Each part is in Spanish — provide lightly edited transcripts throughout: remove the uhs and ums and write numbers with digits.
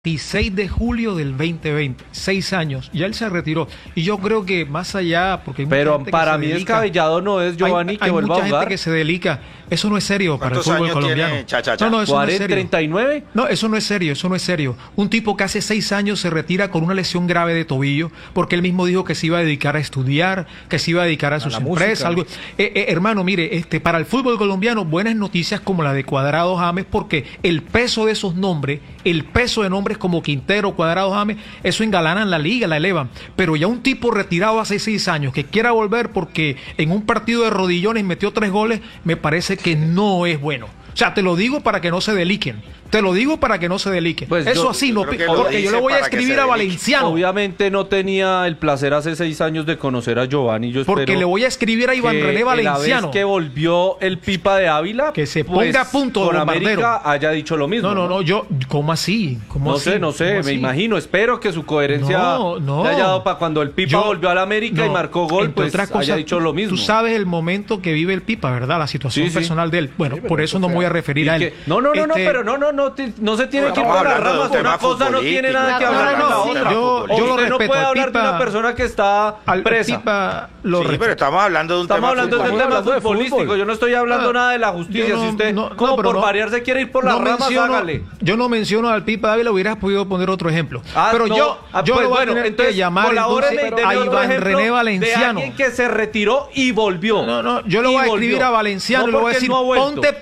16 de julio del 2020, 6 años, ya él se retiró. Y yo creo que más allá, porque hay mucha Pero gente para que mí se dedica, descabellado no es, Giovanni, que hay vuelva a mucha jugar. gente que se dedica. Eso no es serio para el fútbol colombiano. No, eso no es serio. 39. No, eso no es serio, eso no es serio. Un tipo que hace 6 años se retira con una lesión grave de tobillo, porque él mismo dijo que se iba a dedicar a estudiar, que se iba a dedicar a sus empresas. Algo. Hermano, mire, para el fútbol colombiano, buenas noticias como la de Cuadrado, James, porque el peso de esos nombres, el peso de nombres como Quintero, Cuadrado, James, eso engalanan la liga, la elevan. Pero ya un tipo retirado hace 6 años que quiera volver porque en un partido de rodillones metió 3 goles, me parece que no es bueno. O sea, te lo digo para que no se deliquen. Te lo digo para que no se deliquen. Pues eso así, no, porque yo le voy a escribir a Valenciano. Obviamente no tenía el placer hace 6 años de conocer a Giovanni. Yo porque le voy a escribir a Iván René Valenciano. La vez que volvió el Pipa de Ávila, que se ponga a punto con Bombardero. América haya dicho lo mismo. No, yo, ¿cómo así? No sé, me imagino. Espero que su coherencia le haya dado para cuando el Pipa volvió a la América y marcó gol, pues haya dicho lo mismo. Tú sabes el momento que vive el Pipa, ¿verdad? La situación personal de él. Bueno, por eso no me voy a referir a él. No, pero no se tiene que ir por las ramas. Una cosa no tiene nada que hablar con la otra. Yo lo respeto. No puede hablar de una persona que está presa. Pipa pero estamos hablando de un tema futbolístico. Yo no estoy hablando nada de la justicia. Si usted, como por variar, se quiere ir por las ramas, hágale. Yo no menciono al Pipa Ávila, hubieras podido poner otro ejemplo. Pero yo lo voy a tener que llamar a Iván René Valenciano. De alguien que se retiró y volvió. No, yo le voy a escribir a Valenciano y le voy a decir, ponte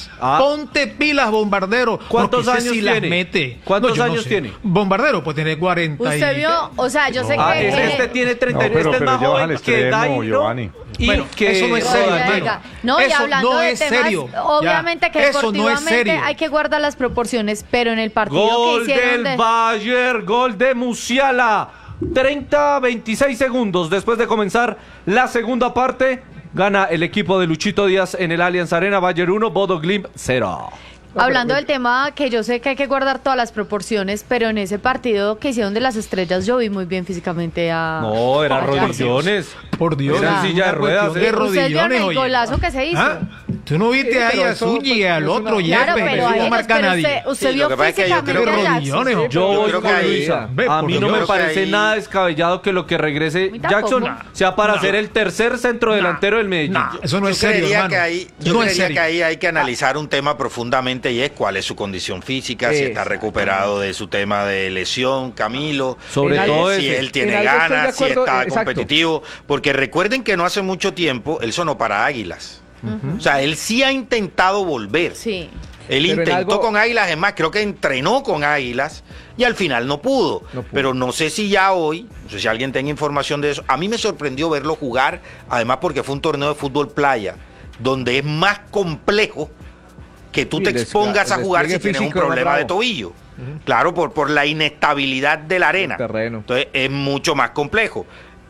pilas, Bombardero. ¿Cuántos años tiene? ¿Cuántos años tiene? Bombardero, pues tiene 40. Usted vio, o sea, yo sé que... Este tiene 30, este es más joven que Dairo. Bueno, eso no es serio, hermano. No, y hablando no de es temas, serio. obviamente que deportivamente hay que guardar las proporciones, pero en el partido gol que hicieron del Bayern, gol de Musiala. 30-26 segundos después de comenzar la segunda parte, gana el equipo de Luchito Díaz en el Allianz Arena. Bayern 1, Bodo Glimt 0. Hablando del tema que yo sé que hay que guardar todas las proporciones, pero en ese partido que hicieron de las estrellas yo vi muy bien físicamente a... No, eran rodillones. Por Dios. Eran silla de ruedas. De rodillones, el golazo que se hizo. ¿Tú no viste ahí a Zúñiga y al otro Claro, pero no marca nadie? Usted vio físicamente a Jackson. Yo voy con Luisa. A mí no me parece nada descabellado que lo que regrese Jackson sea para ser el tercer centrodelantero del Medellín. Eso no es serio, hermano. Yo creería que ahí hay que analizar un tema profundamente y es cuál es su condición física, si está recuperado de su tema de lesión, Camilo, sobre todo si él tiene ganas, si está competitivo, porque recuerden que no hace mucho tiempo él sonó para Águilas. O sea, él sí ha intentado volver. Sí. Él intentó con Águilas, es más, creo que entrenó con Águilas y al final no pudo. Pero no sé si ya hoy, no sé si alguien tenga información de eso. A mí me sorprendió verlo jugar, además porque fue un torneo de fútbol playa, donde es más complejo que tú te expongas a jugar si tienes un problema de tobillo. Claro, por la inestabilidad de la arena. Entonces es mucho más complejo.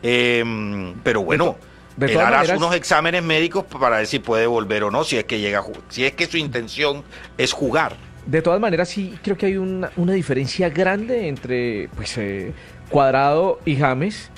Pero bueno, él hará unos exámenes médicos para ver si puede volver o no, si es que llega a jugar, si es que su intención es jugar. De todas maneras, sí creo que hay una diferencia grande entre Cuadrado y James.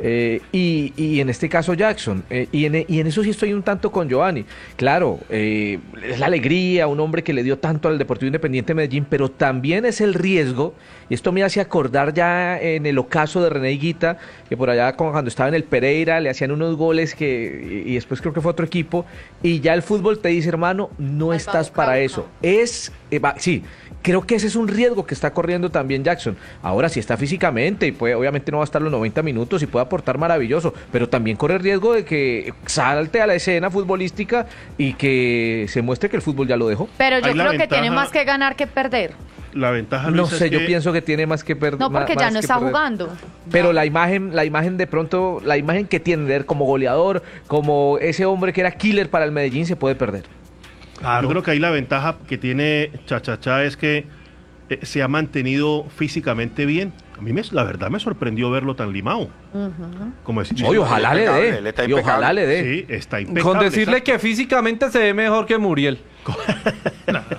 Y en este caso Jackson, y en eso sí estoy un tanto con Giovanni. Claro, es la alegría, un hombre que le dio tanto al Deportivo Independiente de Medellín, pero también es el riesgo, y esto me hace acordar ya en el ocaso de René Higuita, que por allá cuando estaba en el Pereira le hacían unos goles y después creo que fue otro equipo, y ya el fútbol te dice, hermano, no estás para eso. Sí. Creo que ese es un riesgo que está corriendo también Jackson. Ahora sí está físicamente y obviamente no va a estar los 90 minutos y puede aportar maravilloso, pero también corre el riesgo de que salte a la escena futbolística y que se muestre que el fútbol ya lo dejó. Pero yo creo que tiene más que ganar que perder. La ventaja, Luis, no sé, yo pienso que tiene más que perder. No, porque ya no está jugando. Pero la imagen de pronto, la imagen que tiene de él como goleador, como ese hombre que era killer para el Medellín, se puede perder. Claro. Yo creo que ahí la ventaja que tiene Chachachá es que se ha mantenido físicamente bien. A mí la verdad me sorprendió verlo tan limado. Como decir, ojalá le dé. Sí, está impecable. Con decirle que físicamente se ve mejor que Muriel.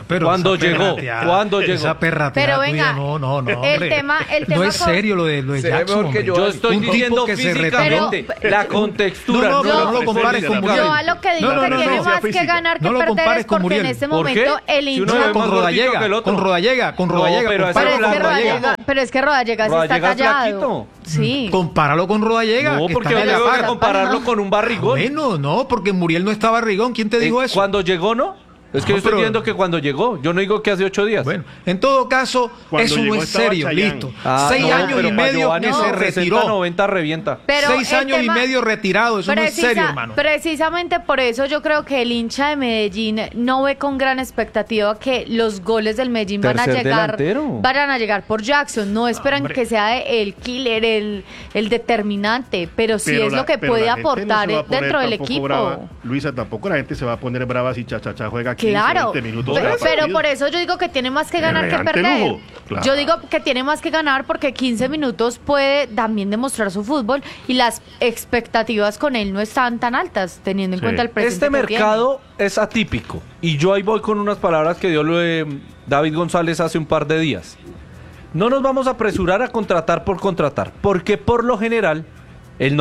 Pero ¿Cuándo esa llegó? perrateada, ¿Cuándo llegó? Esa perrateada Pero tuya, venga, no, el hombre. tema No es con- serio lo de Se ve Jackson, mejor que hombre. Yo estoy Un tipo diciendo que se retiró. físicamente, la contextura. No, pero no lo compares con Muriel. Yo a lo que digo No, que no, tiene no, más que física. ganar que No lo perder compares es con porque en Muriel. este ¿Por qué? momento el Si hincha... uno es con más gordito que el otro. Rodallega, No, pero compáralo ese Pero con es, que Rodallega. Rodallega sí está Rodallega es callado. flaquito. Sí. Compáralo con Rodallega. No, que porque está yo en la tengo que par. compararlo con un barrigón. Bueno, no, porque Muriel no estaba barrigón. ¿Quién te dijo eso? Cuando llegó, ¿no? Es que No, yo estoy pero- diciendo que cuando llegó. Yo no digo que hace 8 días. Bueno, en todo caso, Cuando eso no llegó es estaba serio, Chayanne. listo. Ah, 6 no, años pero y para medio Giovanni que se 60, retiró. 90 revienta. Pero 6 el años y tema- medio retirado, eso no es serio, hermano. Precisamente por eso yo creo que el hincha de Medellín no ve con gran expectativa que los goles del Medellín van Tercer a delantero. llegar por Jackson. No esperan hombre. que sea el killer, el determinante, pero sí Pero es lo que pero puede la gente no aportar se va a poner dentro del tampoco equipo. brava. Luisa, tampoco la gente se va a poner brava si Chachacha juega 15, Claro, 20 minutos. pero, cada partido. por eso yo digo que tiene más que ganar que Elegante perder. lujo, claro. Yo digo que tiene más que ganar porque 15 minutos puede también demostrar su fútbol y las expectativas con él no están tan altas, teniendo en Sí. cuenta el presente Este que mercado es atípico. Y yo ahí voy con unas palabras que dio David González hace un par de días. No nos vamos a apresurar a contratar por contratar, porque por lo general el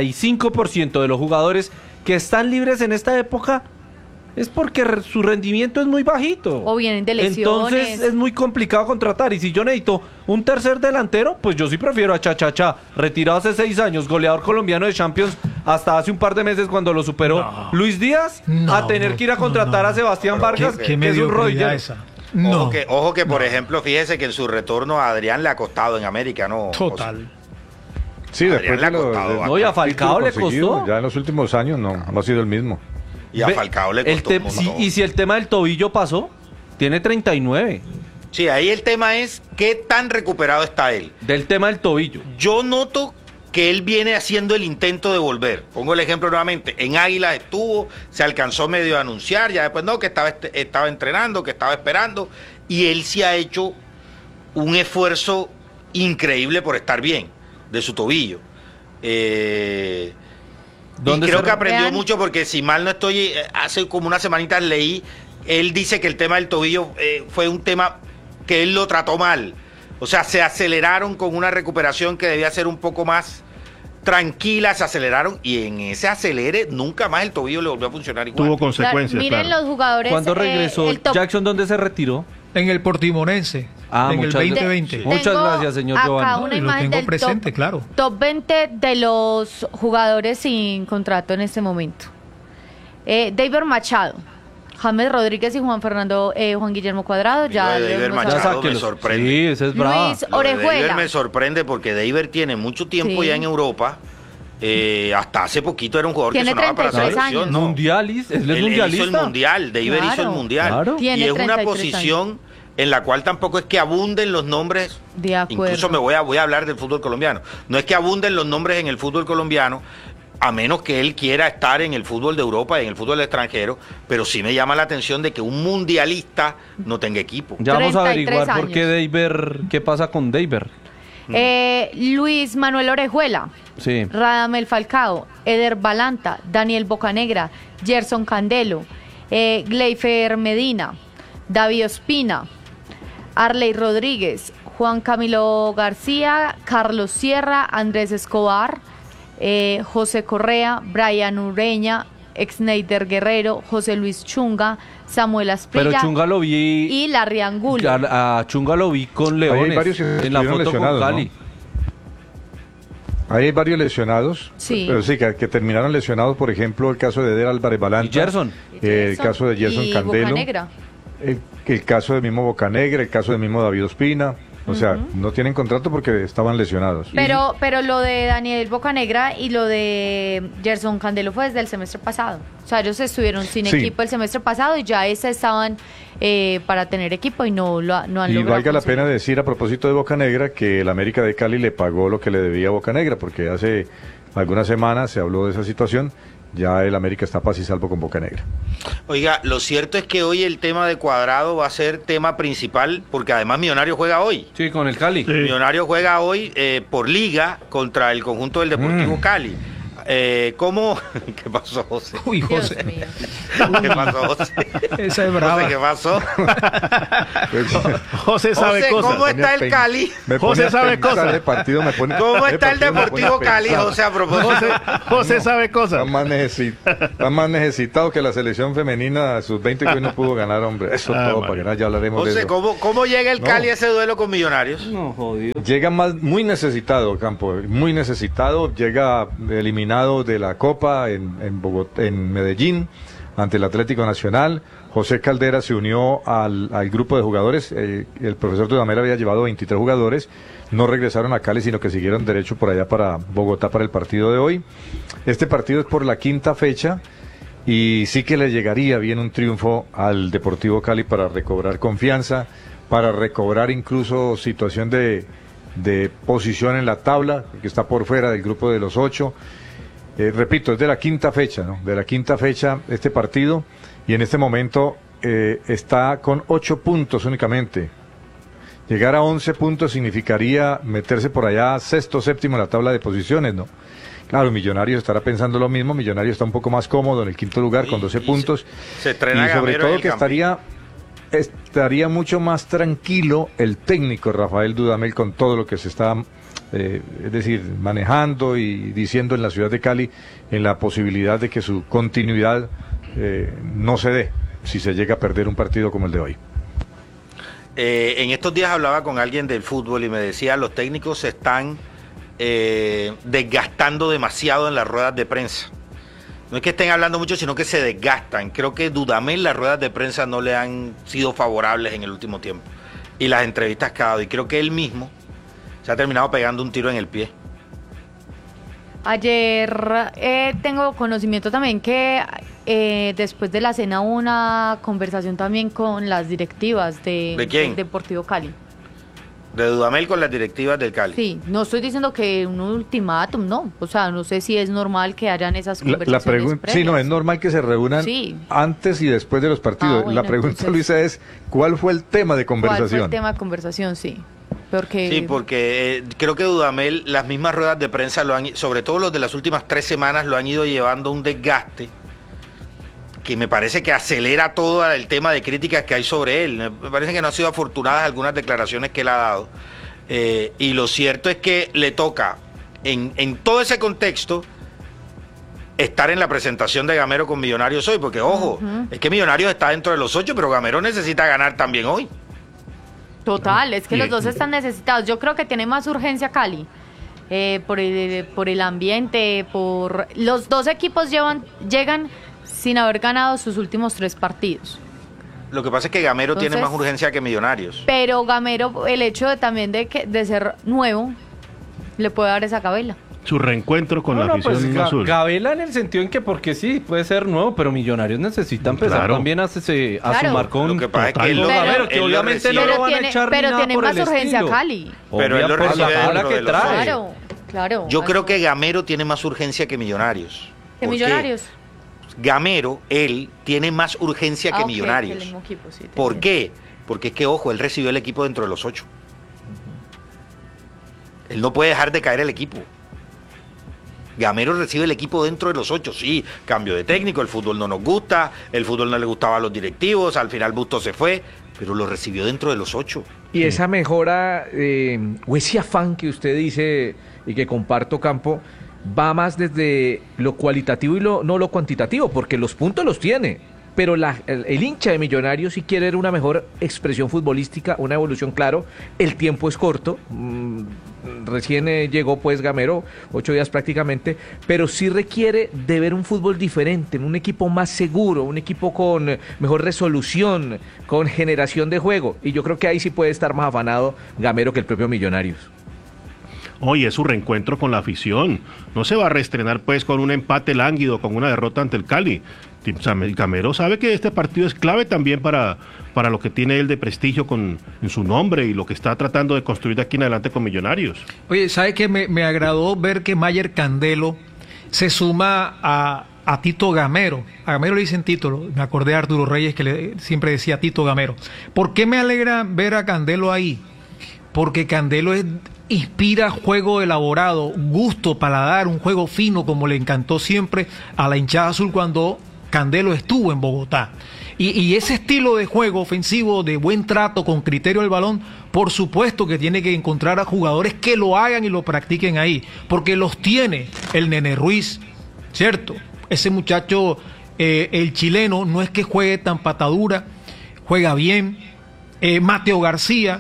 95% de los jugadores que están libres en esta época es porque su rendimiento es muy bajito. O vienen de lesiones. Entonces es muy complicado contratar. Y si yo necesito un tercer delantero, pues yo sí prefiero a Chachacha, retirado hace 6 años, goleador colombiano de Champions hasta hace un par de meses cuando lo superó Luis Díaz, No, a tener que ir a contratar a Sebastián Vargas, ¿Qué que es un mediocridad rodillero. esa? No, Ojo que por ejemplo, fíjese que en su retorno a Adrián le ha costado en América, ¿no? total. Sí, Adrián después le ha de lo costado de- No, y a Falcao le conseguido, costó. Ya en los últimos años no ha sido el mismo. Y a Ve, Falcao le el costó un montón. y si el tema del tobillo pasó, tiene 39. Sí, ahí el tema es qué tan recuperado está él. Del tema del tobillo. Yo noto que él viene haciendo el intento de volver. Pongo el ejemplo nuevamente. En Águilas estuvo, se alcanzó medio a anunciar, ya después no, que estaba entrenando, que estaba esperando, y él sí ha hecho un esfuerzo increíble por estar bien de su tobillo. Y ¿Dónde creo se- que aprendió Vean. mucho porque si mal no estoy, hace como unas semanitas leí, él dice que el tema del tobillo fue un tema que él lo trató mal. O sea, se aceleraron con una recuperación que debía ser un poco más tranquila, se aceleraron y en ese acelere nunca más el tobillo le volvió a funcionar igual. Tuvo consecuencias, Miren claro. los jugadores. ¿Cuándo regresó el top- Jackson? ¿Dónde se retiró? En el Portimonense, en el muchas 2020. gracias. Muchas gracias, señor acá Giovanni. una Lo imagen tengo del presente, top, claro. top 20 de los jugadores sin contrato en este momento. David Machado, James Rodríguez y Juan Guillermo Cuadrado. Ya Lo de lo David hemos Machado hablado. me sáquelos. sorprende. Sí, ese es brava. Luis Lo de David Orejuela. me sorprende porque David tiene mucho tiempo Sí. ya en Europa. Hasta hace poquito era un jugador Tiene que sonaba para 33 selección. años. ¿no? Mundialista. Él es Él hizo mundialista. el mundial, David hizo el Claro. mundial. Claro. Tiene Y es una 33 posición en la cual tampoco es que abunden los nombres. De acuerdo. Incluso voy a hablar del fútbol colombiano. No es que abunden los nombres en el fútbol colombiano, a menos que él quiera estar en el fútbol de Europa y en el fútbol extranjero, pero sí me llama la atención de que un mundialista no tenga equipo. Ya vamos a 33 averiguar por qué David, qué pasa con David. Luis Manuel Orejuela, Sí. Radamel Falcao, Eder Balanta, Daniel Bocanegra, Gerson Candelo, Gleifer Medina, David Ospina, Arley Rodríguez, Juan Camilo García, Carlos Sierra, Andrés Escobar, José Correa, Brian Ureña, Exneider Guerrero, José Luis Chunga, Samuel Asprilla Pero Chunga lo vi. y Larry Angulo. A Chunga lo vi con Ahí hay Leones. varios que En la estuvieron foto con lesionados, Cali. ¿no? Ahí hay varios lesionados, Sí. pero sí, que terminaron lesionados, por ejemplo, el caso de Eder Álvarez Balanta. Y Gerson. El caso de Gerson y Candelo. Bocanegra. El caso del mismo Bocanegra, el caso del mismo David Ospina. O sea, no tienen contrato porque estaban lesionados. Pero lo de Daniel Bocanegra y lo de Gerson Candelo fue desde el semestre pasado. O sea, ellos estuvieron sin Sí. equipo el semestre pasado y ya estaban para tener equipo y no han logrado. Y valga la conseguir. pena decir a propósito de Bocanegra que el América de Cali le pagó lo que le debía a Bocanegra, porque hace algunas semanas se habló de esa situación. Ya el América está paz y salvo con Bocanegra. Oiga, lo cierto es que hoy el tema de Cuadrado va a ser tema principal, porque además Millonario juega hoy. Sí, con el Cali. Sí. Millonario juega hoy por liga contra el conjunto del Deportivo Cali. ¿Cómo? ¿Qué pasó, José? Uy, José. Dios mío. ¿Qué pasó, José? Esa es brava. José, ¿qué pasó? José sabe José, cosas. ¿cómo está el Cali? José sabe cosas. De partido, ¿Cómo está el Deportivo Cali, José, a propósito? José sabe cosas. Está más necesitado que la selección femenina sub-20 que hoy no pudo ganar, hombre. Eso todo, para que ya hablaremos de José, eso. ¿cómo llega el No. Cali a ese duelo con Millonarios? No, jodido. Llega muy necesitado, Campo, muy necesitado. Llega eliminado de la Copa en Bogotá, en Medellín, ante el Atlético Nacional. José Caldera se unió al grupo de jugadores. El profesor Dudamel había llevado 23 jugadores. No regresaron a Cali, sino que siguieron derecho por allá para Bogotá para el partido de hoy. Este partido es por la 5ª fecha. Y sí que le llegaría bien un triunfo al Deportivo Cali para recobrar confianza, para recobrar incluso situación de posición en la tabla, que está por fuera del grupo de los 8. Repito, es de la 5ª fecha, ¿no? De la 5ª fecha este partido, y en este momento está con 8 puntos únicamente. Llegar a 11 puntos significaría meterse por allá sexto, séptimo en la tabla de posiciones, ¿no? Claro, Millonarios estará pensando lo mismo. Millonarios está un poco más cómodo en el 5º lugar con 12 puntos. Se estrena y sobre Gamero en todo el que estaría mucho más tranquilo el técnico Rafael Dudamel con todo lo que se está, es decir, manejando y diciendo en la ciudad de Cali, en la posibilidad de que su continuidad no se dé si se llega a perder un partido como el de hoy. En estos días hablaba con alguien del fútbol y me decía, los técnicos se están desgastando demasiado en las ruedas de prensa. No es que estén hablando mucho, sino que se desgastan. Creo que Dudamel las ruedas de prensa no le han sido favorables en el último tiempo. Y las entrevistas que ha dado. Y creo que él mismo se ha terminado pegando un tiro en el pie. Ayer tengo conocimiento también que después de la cena hubo una conversación también con las directivas ¿De quién? del Deportivo Cali. De Dudamel con las directivas del Cali. Sí, no estoy diciendo que un ultimátum, no. O sea, no sé si es normal que hayan esas conversaciones previas. Sí, no, es normal que se reúnan antes y después de los partidos. Bueno, la pregunta, entonces, Luisa, es ¿cuál fue el tema de conversación? ¿Cuál fue el tema de conversación? Sí. Porque creo que Dudamel, las mismas ruedas de prensa, sobre todo los de las últimas 3 semanas, lo han ido llevando a un desgaste que me parece que acelera todo el tema de críticas que hay sobre él. Me parece que no han sido afortunadas algunas declaraciones que él ha dado. Y lo cierto es que le toca, en todo ese contexto, estar en la presentación de Gamero con Millonarios hoy, porque ojo, es que Millonarios está dentro de los 8, pero Gamero necesita ganar también hoy. Total, es que los dos están necesitados. Yo creo que tiene más urgencia Cali. Por el ambiente, los dos equipos llegan sin haber ganado sus últimos 3 partidos. Lo que pasa es que Gamero tiene más urgencia que Millonarios. Pero Gamero, el hecho de ser nuevo, le puede dar esa cabela. Su reencuentro con la afición azul. Gabela en el sentido en que, porque sí, puede ser nuevo, pero Millonarios necesita empezar también a sumar con... Lo que pasa es que él que obviamente no lo van a echar ni nada tiene por más el urgencia estilo. Cali. Pero él lo por recibe la bola dentro que de los trae. Claro. Yo creo que Gamero tiene más urgencia que Millonarios. ¿Que Millonarios? Gamero, él, tiene más urgencia que Millonarios. Que el mismo equipo, sí, ¿Por qué? Porque es que, ojo, él recibió el equipo dentro de los 8. Él no puede dejar de caer el equipo. Gamero recibe el equipo dentro de los 8, sí, cambio de técnico, el fútbol no nos gusta, el fútbol no le gustaba a los directivos, al final Busto se fue, pero lo recibió dentro de los 8. Y esa mejora, o ese afán que usted dice y que comparto, Campo, va más desde lo cualitativo y no lo cuantitativo, porque los puntos los tiene, pero el hincha de Millonarios sí quiere una mejor expresión futbolística, una evolución, claro, el tiempo es corto, recién llegó pues Gamero, 8 días prácticamente, pero sí requiere de ver un fútbol diferente, un equipo más seguro, un equipo con mejor resolución, con generación de juego, y yo creo que ahí sí puede estar más afanado Gamero que el propio Millonarios. Oye, es su reencuentro con la afición. No se va a reestrenar pues con un empate lánguido, con una derrota ante el Cali. Gamero sabe que este partido es clave también para lo que tiene él de prestigio en su nombre y lo que está tratando de construir de aquí en adelante con Millonarios. Oye, ¿sabe qué? Me agradó ver que Mayer Candelo se suma a Tito Gamero. A Gamero le dicen Tito, me acordé de Arturo Reyes que siempre decía Tito Gamero. ¿Por qué me alegra ver a Candelo ahí? porque Candelo inspira juego elaborado, gusto, paladar, un juego fino como le encantó siempre a la hinchada azul cuando Candelo estuvo en Bogotá. Y ese estilo de juego ofensivo, de buen trato, con criterio del balón, por supuesto que tiene que encontrar a jugadores que lo hagan y lo practiquen ahí, porque los tiene el Nene Ruiz, ¿cierto? Ese muchacho, el chileno, no es que juegue tan patadura, juega bien. Mateo García,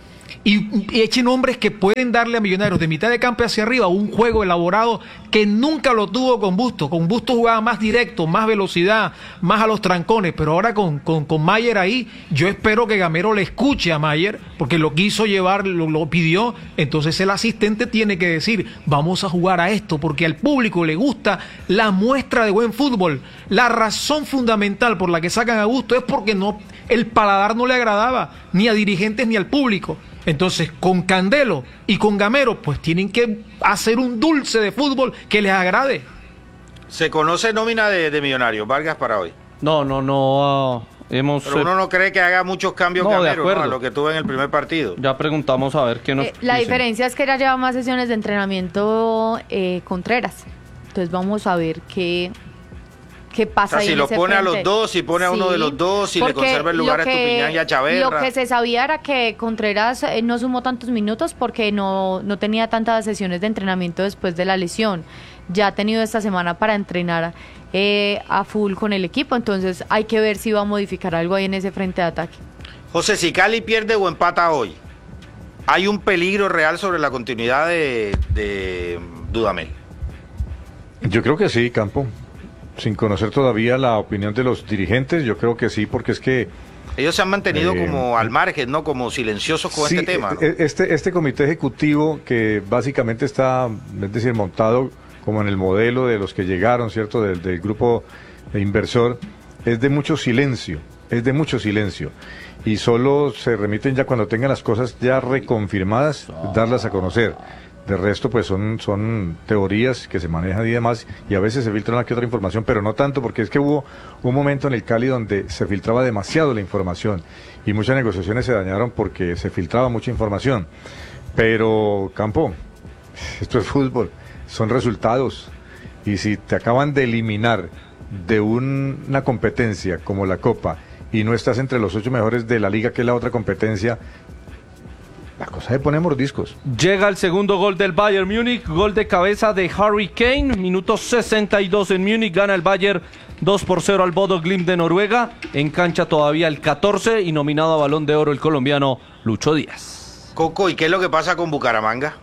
y eche nombres que pueden darle a Millonarios de mitad de campo hacia arriba un juego elaborado que nunca lo tuvo con Bustos. Con Bustos jugaba más directo, más velocidad, más a los trancones, pero ahora con Mayer ahí, yo espero que Gamero le escuche a Mayer, porque lo quiso llevar, lo pidió, entonces el asistente tiene que decir, vamos a jugar a esto, porque al público le gusta la muestra de buen fútbol. La razón fundamental por la que sacan a Bustos es porque el paladar no le agradaba, ni a dirigentes ni al público. Entonces, con Candelo y con Gamero, pues tienen que hacer un dulce de fútbol que les agrade. ¿Se conoce nómina de Millonarios, Vargas, para hoy? No. Pero uno no cree que haga muchos cambios Gamero, ¿no? A lo que tuvo en el primer partido. Ya preguntamos a ver qué nos La dicen. diferencia es que ya lleva más sesiones de entrenamiento Contreras. Entonces vamos a ver qué pasa ahí si en lo ese pone frente. a los dos, si pone a uno de los dos, si le conserva el lugar a Estupiñán y a Chaverra. Lo que se sabía era que Contreras no sumó tantos minutos porque no tenía tantas sesiones de entrenamiento después de la lesión. Ya ha tenido esta semana para entrenar a full con el equipo, entonces hay que ver si va a modificar algo ahí en ese frente de ataque. José, si Cali pierde o empata hoy, ¿hay un peligro real sobre la continuidad de Dudamel? Yo creo que sí, Campo. Sin conocer todavía la opinión de los dirigentes, yo creo que sí, porque es que... Ellos se han mantenido como al margen, ¿no? Como silenciosos con sí, este tema, ¿no? Este comité ejecutivo que básicamente está, es decir, montado como en el modelo de los que llegaron, ¿cierto? Del grupo inversor, es de mucho silencio, y solo se remiten ya cuando tengan las cosas ya reconfirmadas, darlas a conocer. De resto, pues son teorías que se manejan y demás, y a veces se filtra una que otra información, pero no tanto, porque es que hubo un momento en el Cali donde se filtraba demasiado la información, y muchas negociaciones se dañaron porque se filtraba mucha información. Pero, Campo, esto es fútbol, son resultados, y si te acaban de eliminar de una competencia como la Copa, y no estás entre los 8 mejores de la liga, que es la otra competencia, la cosa se pone mordiscos. Llega el segundo gol del Bayern Múnich, gol de cabeza de Harry Kane, minuto 62 en Múnich, gana el Bayern 2-0 al Bodo Glimt de Noruega, en cancha todavía el 14 y nominado a Balón de Oro el colombiano Lucho Díaz. Coco, ¿y qué es lo que pasa con Bucaramanga?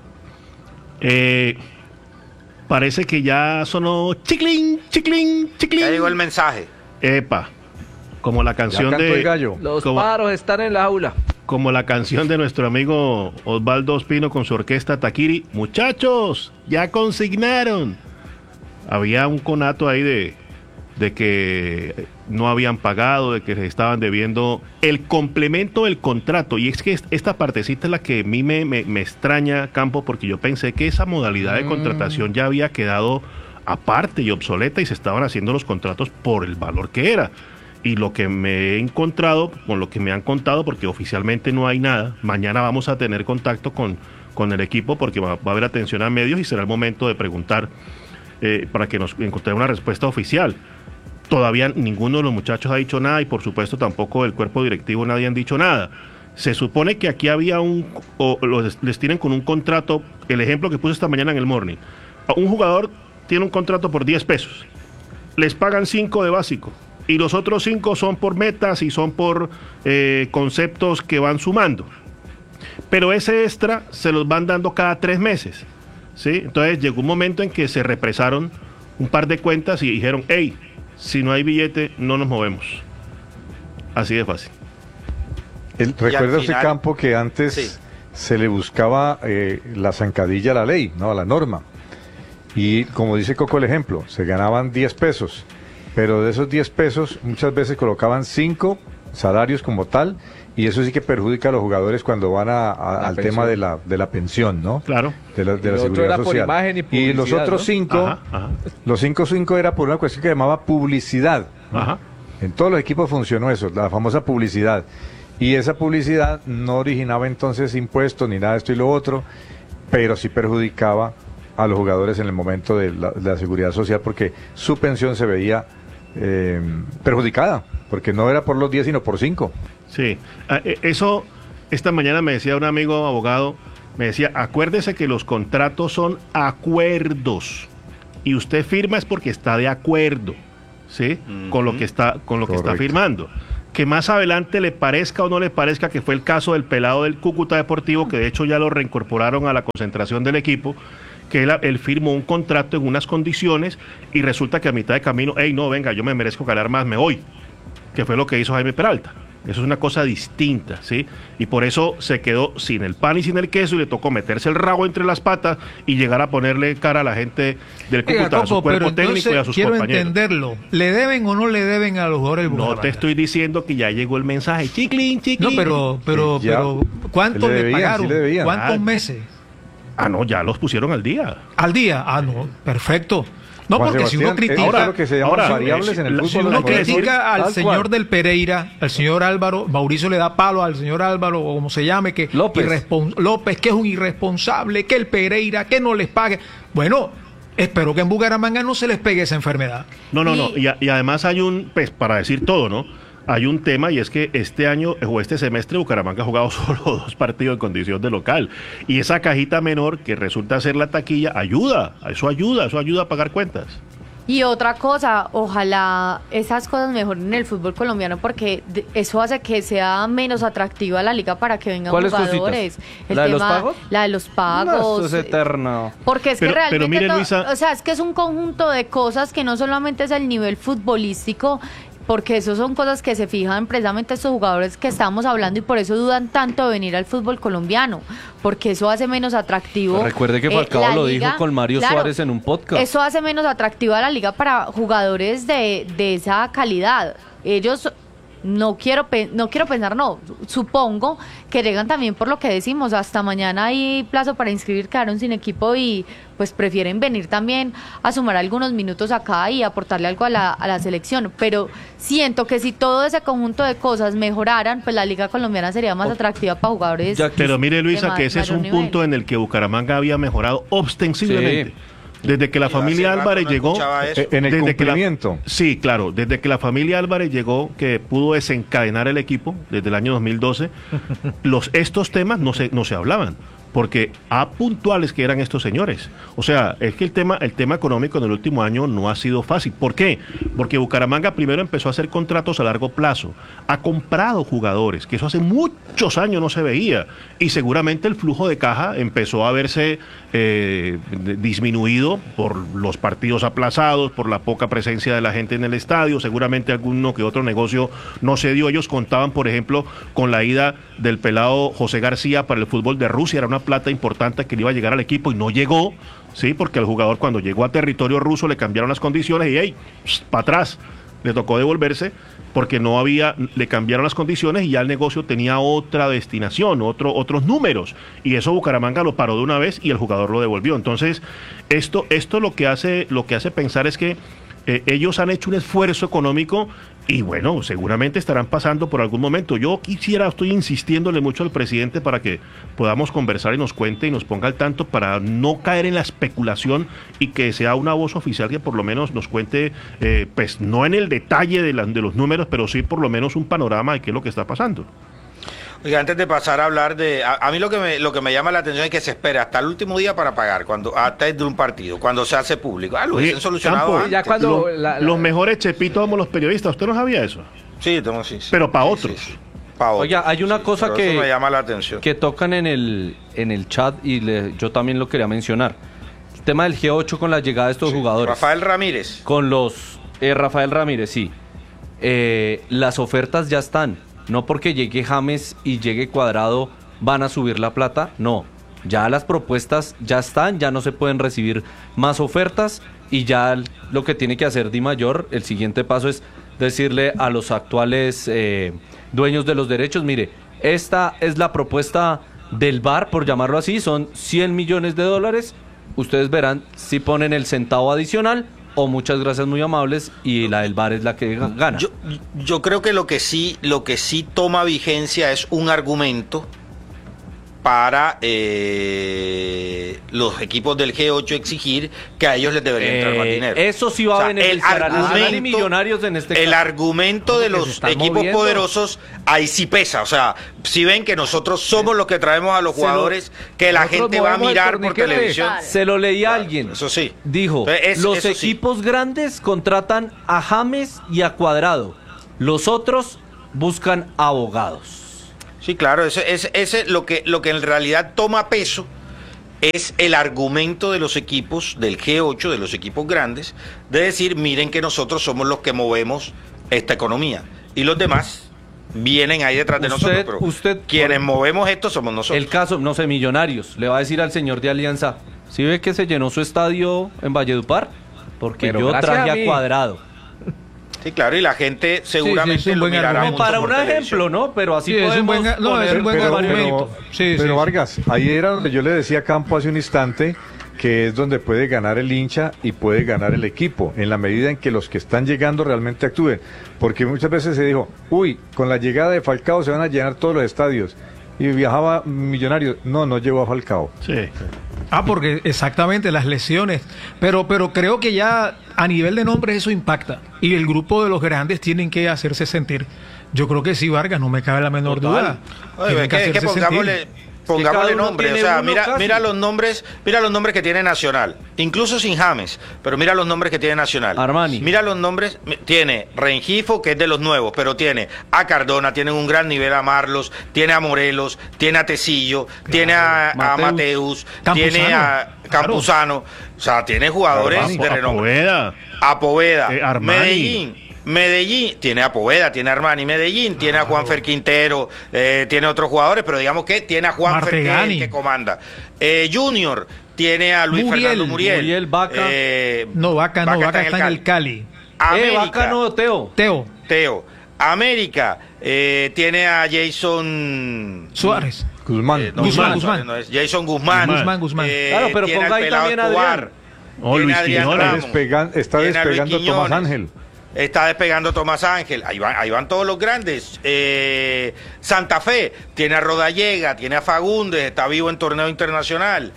Parece que ya sonó chiclín. Ya llegó el mensaje. Epa, como la canción Ya cantó el de... gallo. Los pájaros están en la aula. Como la canción de nuestro amigo Osvaldo Ospino con su orquesta Taquiri. Muchachos, ya consignaron. Había un conato ahí de que no habían pagado, de que les estaban debiendo el complemento del contrato. Y es que esta partecita es la que a mí me extraña, Campo, porque yo pensé que esa modalidad de contratación ya había quedado aparte y obsoleta y se estaban haciendo los contratos por el valor que era. Y lo que me he encontrado, con lo que me han contado, porque oficialmente no hay nada, mañana vamos a tener contacto con el equipo porque va a haber atención a medios y será el momento de preguntar para que nos encontremos una respuesta oficial. Todavía ninguno de los muchachos ha dicho nada y por supuesto tampoco del cuerpo directivo nadie han dicho nada. Se supone que aquí había les tienen con un contrato, el ejemplo que puse esta mañana en el Morning. Un jugador tiene un contrato por 10 pesos, les pagan 5 de básico. Y los otros 5 son por metas y son por conceptos que van sumando. Pero ese extra se los van dando cada 3 meses. ¿Sí? Entonces llegó un momento en que se represaron un par de cuentas y dijeron, hey, si no hay billete, no nos movemos. Así de fácil. Recuerda ese final, Campo que antes sí, se le buscaba la zancadilla a la ley, ¿no? A la norma. Y como dice Coco el ejemplo, se ganaban 10 pesos. Pero de esos 10 pesos muchas veces colocaban 5 salarios como tal, y eso sí que perjudica a los jugadores cuando van al tema de la pensión, ¿no? Claro. De la otro seguridad era por social. imagen y Y publicidad, los otros ¿no? 5, Ajá. los 5 era por una cuestión que llamaba publicidad. Ajá. En todos los equipos funcionó eso, la famosa publicidad. Y esa publicidad no originaba entonces impuestos ni nada de esto y lo otro, pero sí perjudicaba a los jugadores en el momento de la seguridad social, porque su pensión se veía perjudicada, porque no era por los 10 sino por 5. Sí, eso esta mañana me decía un amigo abogado, me decía, acuérdese que los contratos son acuerdos y usted firma es porque está de acuerdo, ¿sí? Con lo que está firmando. Que más adelante le parezca o no le parezca, que fue el caso del pelado del Cúcuta Deportivo, que de hecho ya lo reincorporaron a la concentración del equipo, que él firmó un contrato en unas condiciones y resulta que a mitad de camino, no, venga, yo me merezco ganar más, me voy, que fue lo que hizo Jaime Peralta. Eso es una cosa distinta, ¿sí? Y por eso se quedó sin el pan y sin el queso y le tocó meterse el rabo entre las patas y llegar a ponerle cara a la gente del Cúcuta, a su cuerpo técnico y a sus compañeros. Quiero entenderlo. ¿Le deben o no le deben a los jugadores del Bucaramanga? No te estoy diciendo que ya llegó el mensaje. Chiclín. No, pero ¿cuánto le pagaron? ¿Cuántos meses? No, ya los pusieron al día. ¿Al día? No, perfecto. No, Juan porque Sebastián, si uno critica, lo que se llama variables en el fútbol, si uno critica al señor del Pereira, al señor Álvaro, Mauricio le da palo al señor Álvaro, o como se llame, que López, que es un irresponsable, que el Pereira, que no les pague. Bueno, espero que en Bucaramanga no se les pegue esa enfermedad. No. Y además hay pues para decir todo, ¿no? Hay un tema y es que este año o este semestre Bucaramanga ha jugado solo 2 partidos en condición de local. Y esa cajita menor que resulta ser la taquilla ayuda a pagar cuentas. Y otra cosa, ojalá esas cosas mejoren en el fútbol colombiano porque eso hace que sea menos atractiva la liga para que vengan jugadores. ¿La de los pagos? La de los pagos. No, eso es eterno. Porque es que realmente, pero mire, Luisa, o sea, es que es un conjunto de cosas que no solamente es el nivel futbolístico, porque eso son cosas que se fijan precisamente estos jugadores que estamos hablando y por eso dudan tanto de venir al fútbol colombiano, porque eso hace menos atractivo. Pues recuerde que Falcao lo dijo con Mario Suárez en un podcast. Eso hace menos atractiva la liga para jugadores de esa calidad. Ellos supongo que llegan también por lo que decimos, hasta mañana hay plazo para inscribir, quedaron sin equipo y pues prefieren venir también a sumar algunos minutos acá y aportarle algo a la selección, pero siento que si todo ese conjunto de cosas mejoraran, pues la liga colombiana sería más atractiva para jugadores. Pero mire, Luisa, que ese es un punto en el que Bucaramanga había mejorado ostensiblemente. Sí. Desde que la familia Álvarez llegó, en el cumplimiento. Sí, claro, desde que la familia Álvarez llegó, que pudo desencadenar el equipo desde el año 2012, estos temas no se hablaban, porque puntuales que eran estos señores. O sea, es que el tema económico en el último año no ha sido fácil. ¿Por qué? Porque Bucaramanga primero empezó a hacer contratos a largo plazo, ha comprado jugadores, que eso hace muchos años no se veía, y seguramente el flujo de caja empezó a verse disminuido por los partidos aplazados, por la poca presencia de la gente en el estadio, seguramente alguno que otro negocio no se dio. Ellos contaban, por ejemplo, con la ida del pelado José García para el fútbol de Rusia, era una plata importante que le iba a llegar al equipo y no llegó, sí, porque el jugador cuando llegó a territorio ruso le cambiaron las condiciones y para atrás, le tocó devolverse porque le cambiaron las condiciones y ya el negocio tenía otra destinación, otros números, y eso Bucaramanga lo paró de una vez y el jugador lo devolvió. Entonces, esto lo que hace pensar es que ellos han hecho un esfuerzo económico y bueno, seguramente estarán pasando por algún momento. Yo estoy insistiéndole mucho al presidente para que podamos conversar y nos cuente y nos ponga al tanto para no caer en la especulación y que sea una voz oficial que por lo menos nos cuente, pues no en el detalle de los números, pero sí por lo menos un panorama de qué es lo que está pasando. Oiga, antes de pasar a hablar de... A mí lo que me llama la atención es que se espera hasta el último día para pagar, hasta de un partido, cuando se hace público. Lo hubiesen solucionado antes. Ya cuando los mejores chepitos somos los periodistas. ¿Usted no sabía eso? Sí, sí. Pero para otros. Sí. Para otros. Oiga, hay una cosa que me llama la atención. Que tocan en el chat y yo también lo quería mencionar. El tema del G8 con la llegada de estos jugadores. Rafael Ramírez. Con los... Rafael Ramírez, sí. Las ofertas ya están. No porque llegue James y llegue Cuadrado van a subir la plata, no. Ya las propuestas ya están, ya no se pueden recibir más ofertas y ya lo que tiene que hacer Di Mayor, el siguiente paso es decirle a los actuales dueños de los derechos, mire, esta es la propuesta del VAR, por llamarlo así, son $100 millones, ustedes verán si ponen el centavo adicional o muchas gracias muy amables y la del VAR es la que gana. Yo creo que lo que sí toma vigencia es un argumento para los equipos del G8 exigir que a ellos les debería entrar más dinero. Eso sí va a beneficiar a Nacional y Millonarios en este caso. El argumento de los equipos poderosos ahí sí pesa. O sea, si ven que nosotros somos los que traemos a los jugadores, que la gente va a mirar por televisión. Se lo leí a alguien. Eso sí. Dijo, los equipos grandes contratan a James y a Cuadrado. Los otros buscan abogados. Sí, claro, ese lo que en realidad toma peso es el argumento de los equipos del G8, de los equipos grandes, de decir, miren que nosotros somos los que movemos esta economía. Y los demás vienen ahí detrás de nosotros, pero quienes movemos esto somos nosotros. El caso, no sé, Millonarios, le va a decir al señor de Alianza, ¿sí ve que se llenó su estadio en Valledupar? Porque pero yo traje a Cuadrado. Sí, claro, y la gente seguramente lo mirará mucho para un ejemplo, ¿no? Pero así podemos es un buen argumento. Pero Vargas, ahí era donde yo le decía a Campo hace un instante que es donde puede ganar el hincha y puede ganar el equipo, en la medida en que los que están llegando realmente actúen. Porque muchas veces se dijo, con la llegada de Falcao se van a llenar todos los estadios. Y viajaba Millonarios. No llegó a Falcao. Sí. Porque exactamente las lesiones, pero creo que ya a nivel de nombres eso impacta y el grupo de los grandes tienen que hacerse sentir. Yo creo que sí, Vargas, no me cabe la menor duda. Oye, que pongámosle nombre, o sea, mira los nombres que tiene Nacional, incluso sin James, pero mira los nombres que tiene Nacional. Armani. Mira los nombres, tiene Rengifo, que es de los nuevos, pero tiene a Cardona, tiene un gran nivel a Marlos, tiene a Morelos, tiene a Tecillo, tiene a Mateus, tiene a Campuzano, o sea, tiene jugadores de renombre. A Poveda, Medellín tiene a Poveda, tiene a Armani. Medellín tiene a Juanfer Quintero, tiene otros jugadores, pero digamos que tiene a Juanfer que comanda. Junior tiene a Luis Fernando Muriel. Vaca. Vaca está en el Cali. Vaca no, Teo. América tiene a Jason Suárez. Guzmán. Jason Guzmán. Claro, pero ponga ahí también a Adrián. Luis Quiñones. Está despegando Tomás Ángel. Está despegando Tomás Ángel, ahí van todos los grandes. Santa Fe tiene a Rodallega, tiene a Fagundes, está vivo en torneo internacional.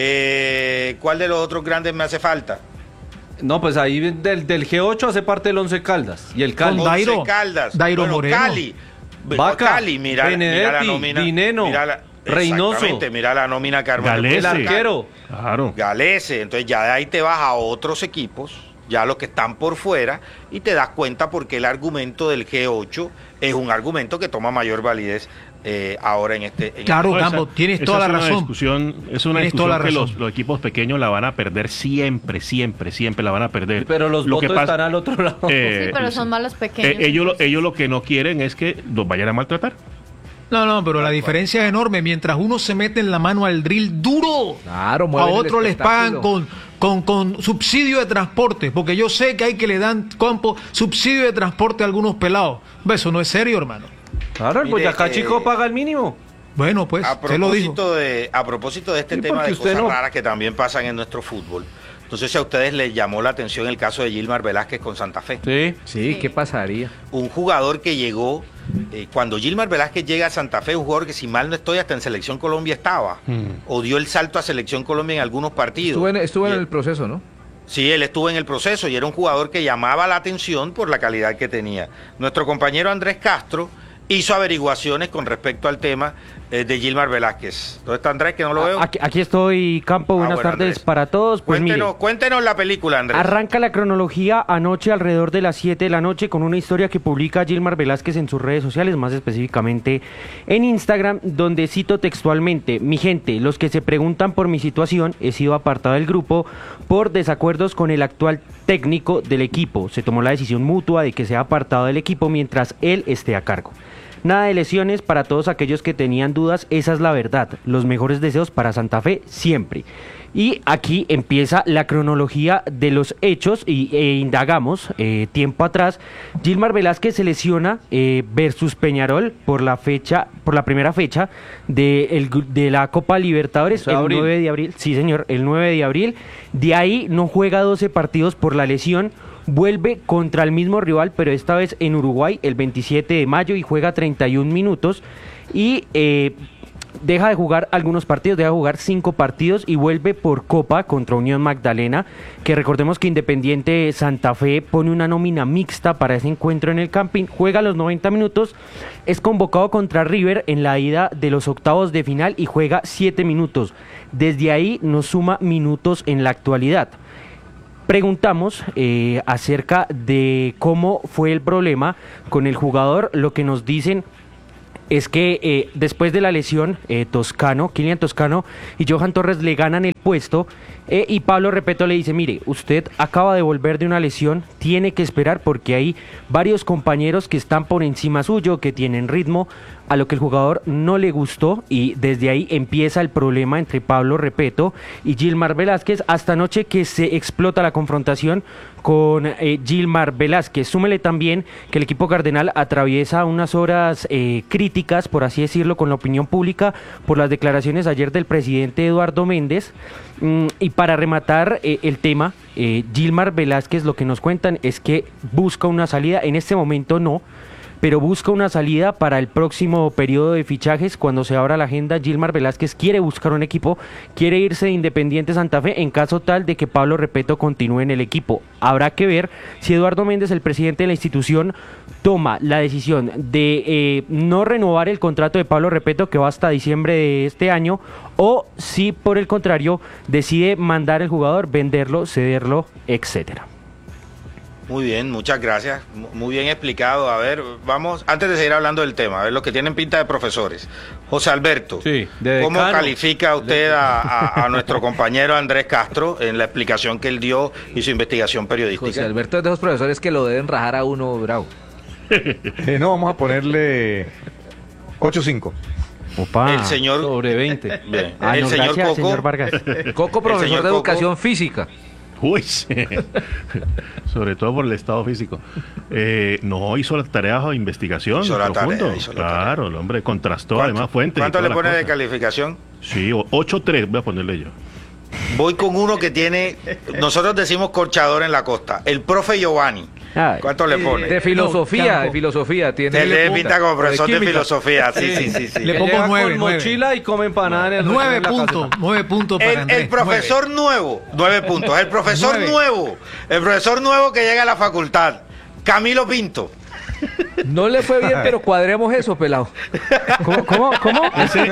¿Cuál de los otros grandes me hace falta? No, pues ahí del G8 hace parte del Once Caldas y el Cali. Con Dairo Moreno. Vaca, Cali, mira la nómina. Dineno, Reynoso. Mira la nómina que el arquero. Claro. Galese, entonces ya de ahí te vas a otros equipos, ya los que están por fuera, y te das cuenta porque el argumento del G8 es un argumento que toma mayor validez ahora en este... Claro, Campo, tienes toda la razón. Es una discusión que los equipos pequeños la van a perder siempre la van a perder. Pero los votos están al otro lado. Sí, pero son malos pequeños. Ellos lo que no quieren es que los vayan a maltratar. No, pero la diferencia es enorme. Mientras uno se mete en la mano al drill duro, a otros les pagan con subsidio de transporte, porque yo sé que hay que le dan subsidio de transporte a algunos pelados. Eso no es serio, hermano. Claro, el Boyacá Chico paga el mínimo. Bueno, pues, se lo dijo. A propósito de este tema de cosas raras que también pasan en nuestro fútbol, no sé si a ustedes les llamó la atención el caso de Gilmar Velázquez con Santa Fe. Sí, ¿qué pasaría? Un jugador que llegó, cuando Gilmar Velázquez llega a Santa Fe, un jugador que si mal no estoy hasta en Selección Colombia estaba, o dio el salto a Selección Colombia en algunos partidos. Estuvo en el proceso, ¿no? Sí, él estuvo en el proceso y era un jugador que llamaba la atención por la calidad que tenía. Nuestro compañero Andrés Castro hizo averiguaciones con respecto al tema de Gilmar Velázquez. ¿Dónde está Andrés, que no lo veo? Aquí estoy, Campo. Buenas tardes, Andrés, para todos. Pues cuéntenos la película, Andrés. Arranca la cronología anoche alrededor de las 7 de la noche con una historia que publica Gilmar Velázquez en sus redes sociales, más específicamente en Instagram, donde cito textualmente: mi gente, los que se preguntan por mi situación, he sido apartado del grupo por desacuerdos con el actual técnico del equipo. Se tomó la decisión mutua de que sea apartado del equipo mientras él esté a cargo. Nada de lesiones para todos aquellos que tenían dudas, esa es la verdad. Los mejores deseos para Santa Fe siempre. Y aquí empieza la cronología de los hechos e indagamos tiempo atrás. Gilmar Velázquez se lesiona versus Peñarol por la primera fecha de la Copa Libertadores, el 9 de abril. Sí, señor, el 9 de abril. De ahí no juega 12 partidos por la lesión. Vuelve contra el mismo rival, pero esta vez en Uruguay, el 27 de mayo, y juega 31 minutos. Y deja de jugar algunos partidos, deja de jugar 5 partidos y vuelve por Copa contra Unión Magdalena, que recordemos que Independiente Santa Fe pone una nómina mixta para ese encuentro en el Campín, juega los 90 minutos, es convocado contra River en la ida de los octavos de final y juega 7 minutos. Desde ahí nos suma minutos en la actualidad. Preguntamos acerca de cómo fue el problema con el jugador. Lo que nos dicen es que después de la lesión, Kylian Toscano y Johan Torres le ganan el puesto y Pablo Repeto le dice: mire, usted acaba de volver de una lesión, tiene que esperar porque hay varios compañeros que están por encima suyo, que tienen ritmo, a lo que el jugador no le gustó, y desde ahí empieza el problema entre Pablo Repeto y Gilmar Velázquez, hasta anoche que se explota la confrontación con Gilmar Velázquez. Súmele también que el equipo cardenal atraviesa unas horas críticas, por así decirlo, con la opinión pública por las declaraciones ayer del presidente Eduardo Méndez. Y para rematar el tema, Gilmar Velázquez, lo que nos cuentan es que busca una salida, en este momento no, pero busca una salida para el próximo periodo de fichajes. Cuando se abra la agenda, Gilmar Velázquez quiere buscar un equipo, quiere irse de Independiente Santa Fe en caso tal de que Pablo Repeto continúe en el equipo. Habrá que ver si Eduardo Méndez, el presidente de la institución, toma la decisión de no renovar el contrato de Pablo Repeto, que va hasta diciembre de este año, o si por el contrario decide mandar al jugador, venderlo, cederlo, etcétera. Muy bien, muchas gracias. Muy bien explicado. A ver, vamos, antes de seguir hablando del tema, a ver, los que tienen pinta de profesores. José Alberto, sí, ¿cómo califica usted a nuestro compañero Andrés Castro en la explicación que él dio y su investigación periodística? José Alberto es de esos profesores que lo deben rajar a uno bravo. No, vamos a ponerle 8.5. Opa, el señor sobre 20. Bien. Ah, El no, señor gracias, Coco. señor Vargas. Coco, profesor señor de Coco. educación física. Uy, sí. Sobre todo por el estado físico. No, hizo la tarea de investigación. Hizo la profundo. tarea, hizo la Claro, el hombre contrastó además fuentes. ¿Cuánto y toda le la pone de cosa. calificación? Sí, 8.3 voy a ponerle yo. Voy con uno que tiene, nosotros decimos corchador en la costa, el profe Giovanni. Ay. ¿Cuánto le pone? De filosofía, tiene. Se le pinta como profesor de química. filosofía, sí. Le pongo Llega 9, con mochila y come empanada en el 9 en la puntos, caseta. 9 puntos para Andrés. El profesor nuevo, 9 puntos. El profesor 9. nuevo, el profesor nuevo que llega a la facultad, Camilo Pinto. No le fue bien, pero cuadremos eso, pelado. ¿Cómo? Esa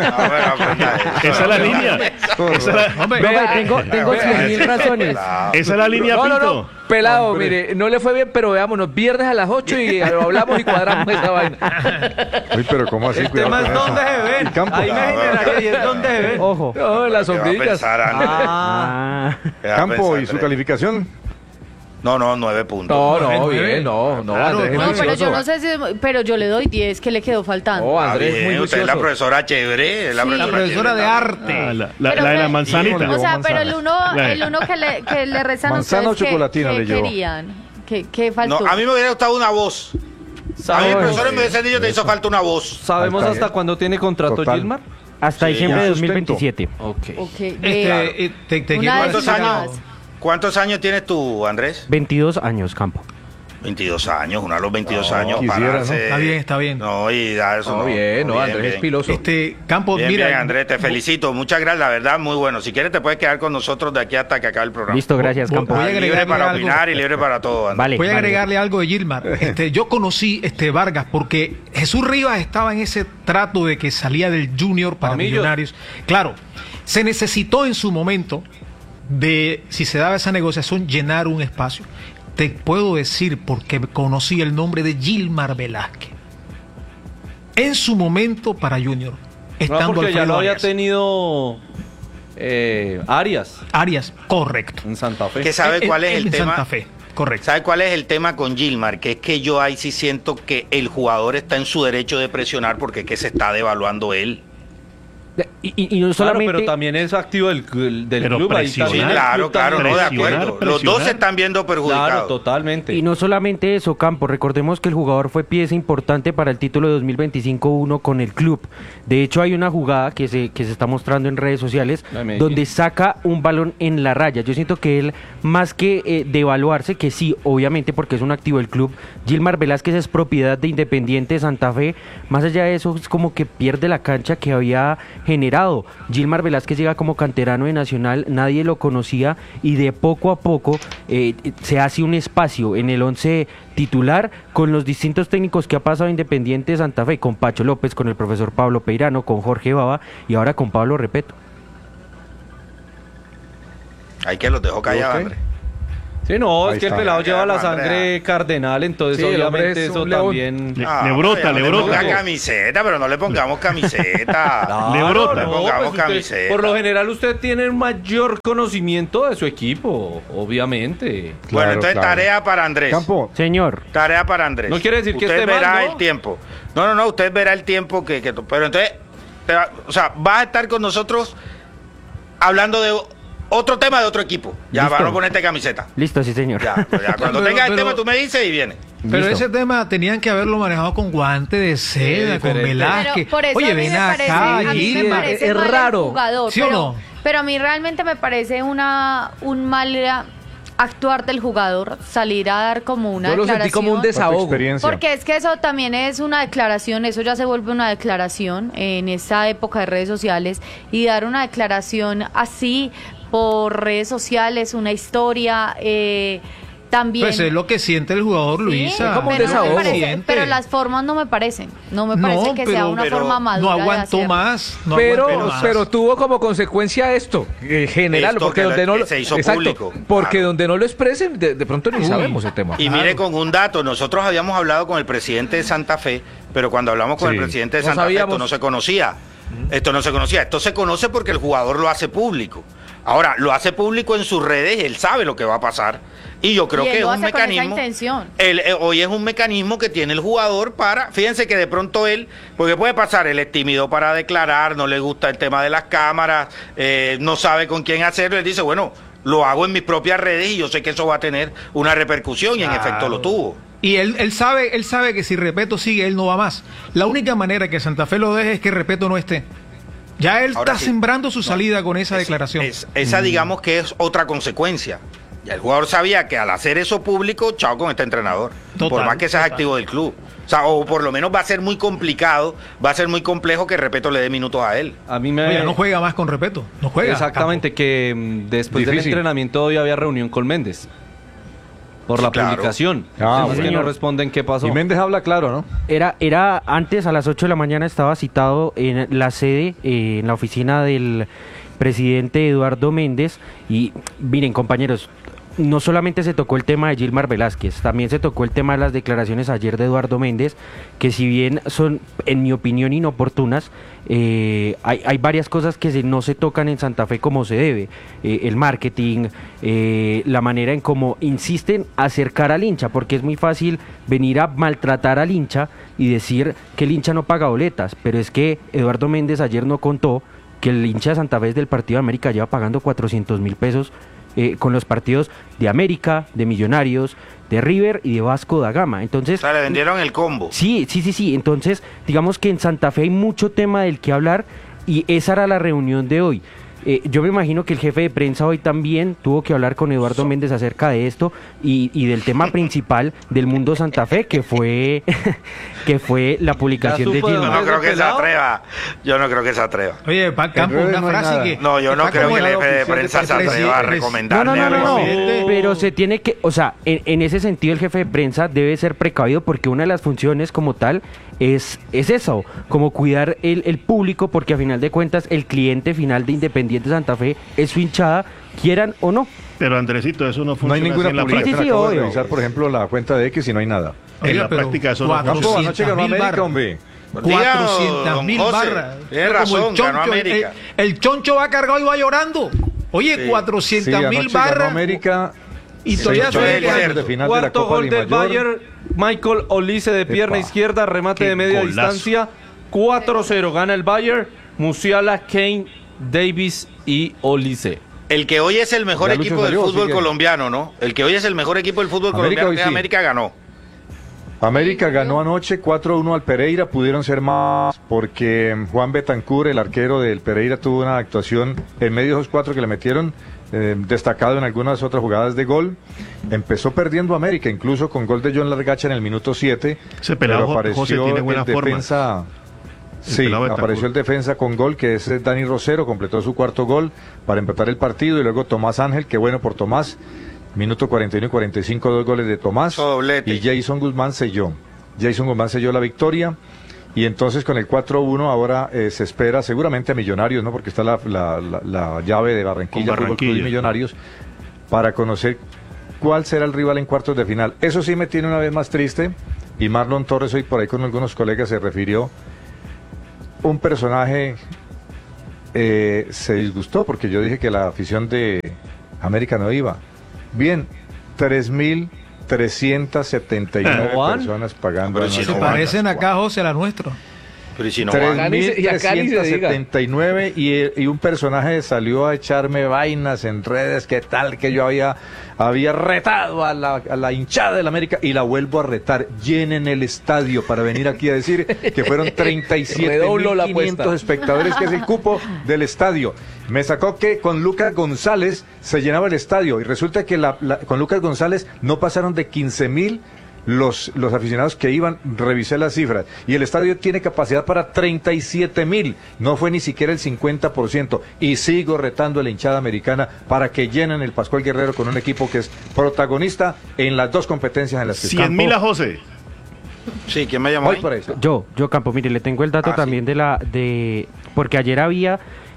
es la línea. Hombre, Vea, tengo 100.000 razones. Esa es la línea, No, Pinto. pelado, mire, no le fue bien, pero veámonos, viernes a las 8 y hablamos y cuadramos esa vaina. Uy, pero ¿cómo así? El Cuidado tema es con eso. dónde se ven. Y Campo. Ahí me generaría y es dónde se ven. Ojo. No, las ¿Qué va a sombrillas. pensar, Andrés? Ah, ¿Qué va a Campo, pensar, ¿y su Andrés? calificación? No, 9 puntos. No, Nueve. bien, no, Claro, Andrés es No, pero juicioso. yo no sé si, pero yo le doy 10, que le quedó faltando. No, Ah, Andrés es bien, muy usted es la juicioso. profesora chévere, es la Sí. la profesora de chévere. arte. La Pero de la que- manzanita. O sea, pero el La- uno que le rezan a Manzana ustedes, o chocolatina ¿qué le llevo? querían? ¿Qué faltó? No, a mí me hubiera gustado una voz. A mí el ¿Sabemos, profesor me hubiese dicho que hizo falta una voz. ¿sabemos Ahí está hasta bien. cuándo tiene contrato Total. Gilmar? hasta Sí, diciembre ya. de 2027. Ok. Ok, Te quiero Una ¿Cuántos décima años? más. ¿Cuántos años tienes tú, Andrés? 22 años, Campo. 22 años, uno a los 22 No, años quisiera, pararse. ¿no? Está bien. No, y da eso. No, bien, no, Andrés es bien. piloso. Campo, Bien, mira. bien, Andrés, te felicito. Muchas gracias, la verdad, muy bueno. Si quieres, te puedes quedar con nosotros de aquí hasta que acabe el programa. Listo, gracias, Campo. voy a Libre agregarle para algo. opinar y libre para todo, Andrés. Vale. Voy a vale. agregarle algo de Gilmar. Yo conocí Vargas porque Jesús Rivas estaba en ese trato de que salía del Junior para Amillos. Millonarios. Claro, se necesitó en su momento de, si se daba esa negociación, llenar un espacio. Te puedo decir porque conocí el nombre de Gilmar Velázquez. En su momento para Junior. Estando No, porque ya Alfredo lo había Arias. tenido Arias Arias, correcto. en Santa Fe. Que sabe cuál es el en tema. Santa Fe, correcto. ¿Sabe cuál es el tema con Gilmar? Que es que yo ahí sí siento que el jugador está en su derecho de presionar porque es que se está devaluando él. Y no solamente... Claro, pero también es activo del club. Ahí Sí, también claro, el club también- no, de acuerdo. Los dos se están viendo perjudicados. Claro, totalmente. Y no solamente eso, Campo, recordemos que el jugador fue pieza importante para el título de 2025-1 con el club. De hecho, hay una jugada que se está mostrando en redes sociales donde saca un balón en la raya. Yo siento que él, más que devaluarse, que sí, obviamente porque es un activo del club, Gilmar Velázquez es propiedad de Independiente Santa Fe. Más allá de eso, es como que pierde la cancha que había generado. Gilmar Velázquez llega como canterano de Nacional, nadie lo conocía y de poco a poco se hace un espacio en el 11 titular con los distintos técnicos que ha pasado Independiente Santa Fe, con Pacho López, con el profesor Pablo Peirano, con Jorge Baba y ahora con Pablo Repeto. Hay que los dejó callados, hombre. Sí, no, Ahí es que el está. pelado lleva la Andrea. sangre cardenal, entonces Sí, el hombre obviamente es eso un león. también... Le brota, le No brota. ponga camiseta, pero no le pongamos camiseta. Le brota. No le pongamos usted- camiseta. por lo general usted tiene un mayor conocimiento de su equipo, obviamente. Bueno, Claro, entonces claro. tarea para Andrés. Campo, Señor, Tarea para Andrés. No quiere decir que usted esté mal, verá ¿no? el tiempo. No, usted verá el tiempo que pero entonces, va a estar con nosotros hablando de otro tema de otro equipo. Ya, Listo. para no ponerte camiseta. listo, sí señor. Ya, pues ya, cuando Pero- tenga el pero- tema tú me dices y viene. Pero Listo. ese tema tenían que haberlo manejado con guante de seda, con diferente. Velázquez. Pero por eso Oye, a mí ven me parece, acá, a mí me Gilmar. parece es mal el raro. jugador, ¿Sí o no? pero a mí realmente me parece un mal actuar del jugador, salir a dar como una yo lo declaración. sentí como un por tu desahogo. experiencia. Porque es que eso también es una declaración, eso ya se vuelve una declaración en esta época de redes sociales, y dar una declaración así por redes sociales, una historia, también... Pues es lo que siente el jugador, Sí, Luisa. es como un pero, no me desahogo. parece- Siente. pero las formas no me parecen, no me parece que sea una forma madura no de aguantó hacerlo. más. No pero, aguantó más. pero tuvo como consecuencia esto, general, Esto porque que donde lo- no que lo, se hizo exacto, público. porque Claro. donde no lo expresen, de pronto ni sabemos el tema. Y mire con un dato, nosotros habíamos hablado con el presidente de Santa Fe, pero cuando hablamos con Sí. el presidente de No Santa Fe sabíamos. esto no se conocía. Esto no se conocía, esto se conoce porque el jugador lo hace público. Ahora, lo hace público en sus redes y él sabe lo que va a pasar. Y yo creo Y él que es lo un hace con esa mecanismo. intención. Hoy es un mecanismo que tiene el jugador para. Fíjense que de pronto él, porque puede pasar, él es tímido para declarar, no le gusta el tema de las cámaras, no sabe con quién hacerlo. Él dice, bueno, lo hago en mis propias redes y yo sé que eso va a tener una repercusión y en efecto lo tuvo. Y él sabe que si Repeto sigue, él no va más. La única manera que Santa Fe lo deje es que Repeto no esté. Ya él Ahora está sí. sembrando su salida con esa declaración. Esa digamos que es otra consecuencia. Ya el jugador sabía que al hacer eso público, chao con este entrenador. Total, por más que seas total. activo del club. O sea, o por lo menos va a ser muy complicado, va a ser muy complejo que Repeto le dé minutos a él. A mí me... Oye, no juega más con Repeto. No juega. Exactamente, que después del Difícil. entrenamiento hoy había reunión con Méndez. Por Sí, la claro. publicación. Ah, Es que bueno. no responden qué pasó. Y Méndez habla claro, ¿no? Era antes, a las 8 de la mañana, estaba citado en la sede, en la oficina del presidente Eduardo Méndez. Y miren, compañeros, no solamente se tocó el tema de Gilmar Velázquez, también se tocó el tema de las declaraciones ayer de Eduardo Méndez, que si bien son, en mi opinión, inoportunas, hay varias cosas que no se tocan en Santa Fe como se debe. El marketing, la manera en cómo insisten acercar al hincha, porque es muy fácil venir a maltratar al hincha y decir que el hincha no paga boletas, pero es que Eduardo Méndez ayer no contó que el hincha de Santa Fe desde el partido de América lleva pagando 400.000 pesos con los partidos de América, de Millonarios, de River y de Vasco da Gama. O Entonces, sea, le vendieron el combo. sí. Entonces, digamos que en Santa Fe hay mucho tema del que hablar y esa era la reunión de hoy. Yo me imagino que el jefe de prensa hoy también tuvo que hablar con Eduardo Méndez acerca de esto y del tema principal del Mundo Santa Fe, que fue la publicación de supo de Yo Gilmar. no creo que se pelado? atreva. Yo no creo que se atreva. Oye, Campo, En redes una no hay frase nada. que... No, yo no está creo como que el la jefe de oficial prensa se del atreva a presidente. recomendarle No, algo así. presidente. pero se tiene que, o sea, en ese sentido el jefe de prensa debe ser precavido porque una de las funciones como tal es eso, como cuidar el público, porque a final de cuentas el cliente final de Independiente Santa Fe es su hinchada, quieran o no. Pero Andresito, eso no No funciona hay ninguna así en la publicación. Sí, sí, Acabo de obvio. revisar, por ejemplo, la cuenta de X y no hay nada. En Oiga, la pero práctica eso no cuatro- Campo, anoche ganó 400.000 América, barras. hombre. Diga, 400.000 don José, barras. tiene Como razón, el choncho, ganó América. El choncho va cargado y va llorando. Oye, Sí. 400.000 anoche ganó barras. América. Y todavía Ocho se de ve cuartos que- de final de la Cuarto Copa gol Di del Mayor. Bayern, Michael Olise de pierna Epa. izquierda, remate Qué de media golazo. distancia, 4-0 gana el Bayern. Musiala, Kane, Davis y Olise. El que hoy es el mejor Ya Lucho equipo del salió, fútbol sigue. colombiano, ¿no? El que hoy es el mejor equipo del fútbol América colombiano, hoy que es sí. América, ganó. América ganó anoche 4-1 al Pereira, pudieron ser más porque Juan Betancur, el arquero del Pereira, tuvo una actuación en medio de esos 4 que le metieron, destacado en algunas otras jugadas de gol. Empezó perdiendo América, incluso con gol de John Largacha en el minuto 7. Ese pelado, pero apareció José, tiene buena el forma. defensa. Sí, pelado Betancur. apareció el defensa con gol, que es Dani Rosero, completó su 4º gol para empatar el partido, y luego Tomás Ángel, que bueno por Tomás, minuto 41 y 45, 2 goles de Tomás, Doblete. y Jason Guzmán selló la victoria, y entonces con el 4-1 ahora se espera seguramente a Millonarios, ¿no? Porque está la llave de Barranquilla, Con Fútbol Club y Barranquilla. Millonarios, para conocer cuál será el rival en cuartos de final. Eso sí me tiene una vez más triste, y Marlon Torres hoy por ahí con algunos colegas se refirió. Un personaje se disgustó porque yo dije que la afición de América no iba. Bien, 3.379 Juan. personas pagando. Pero si anoche. no Se van. parecen acá, José, a la nuestra. Pero ¿y si no van? Y acá ni se diga. 3.379 y un personaje salió a echarme vainas en redes, que tal que yo había retado a la hinchada del América, y la vuelvo a retar. Llenen el estadio para venir aquí a decir que fueron Redoblo la apuesta. 37.500 espectadores, que es el cupo del estadio. Me sacó que con Lucas González se llenaba el estadio, y resulta que con Lucas González no pasaron de 15.000 los aficionados que iban. Revisé las cifras y el estadio tiene capacidad para 37.000, no fue ni siquiera el 50%, y sigo retando a la hinchada americana para que llenen el Pascual Guerrero con un equipo que es protagonista en las 2 competencias en las que 100.000 a José. Sí, ¿quién me llamó voy ahí? por eso. Yo, Campo, mire, le tengo el dato Ah, también porque ayer había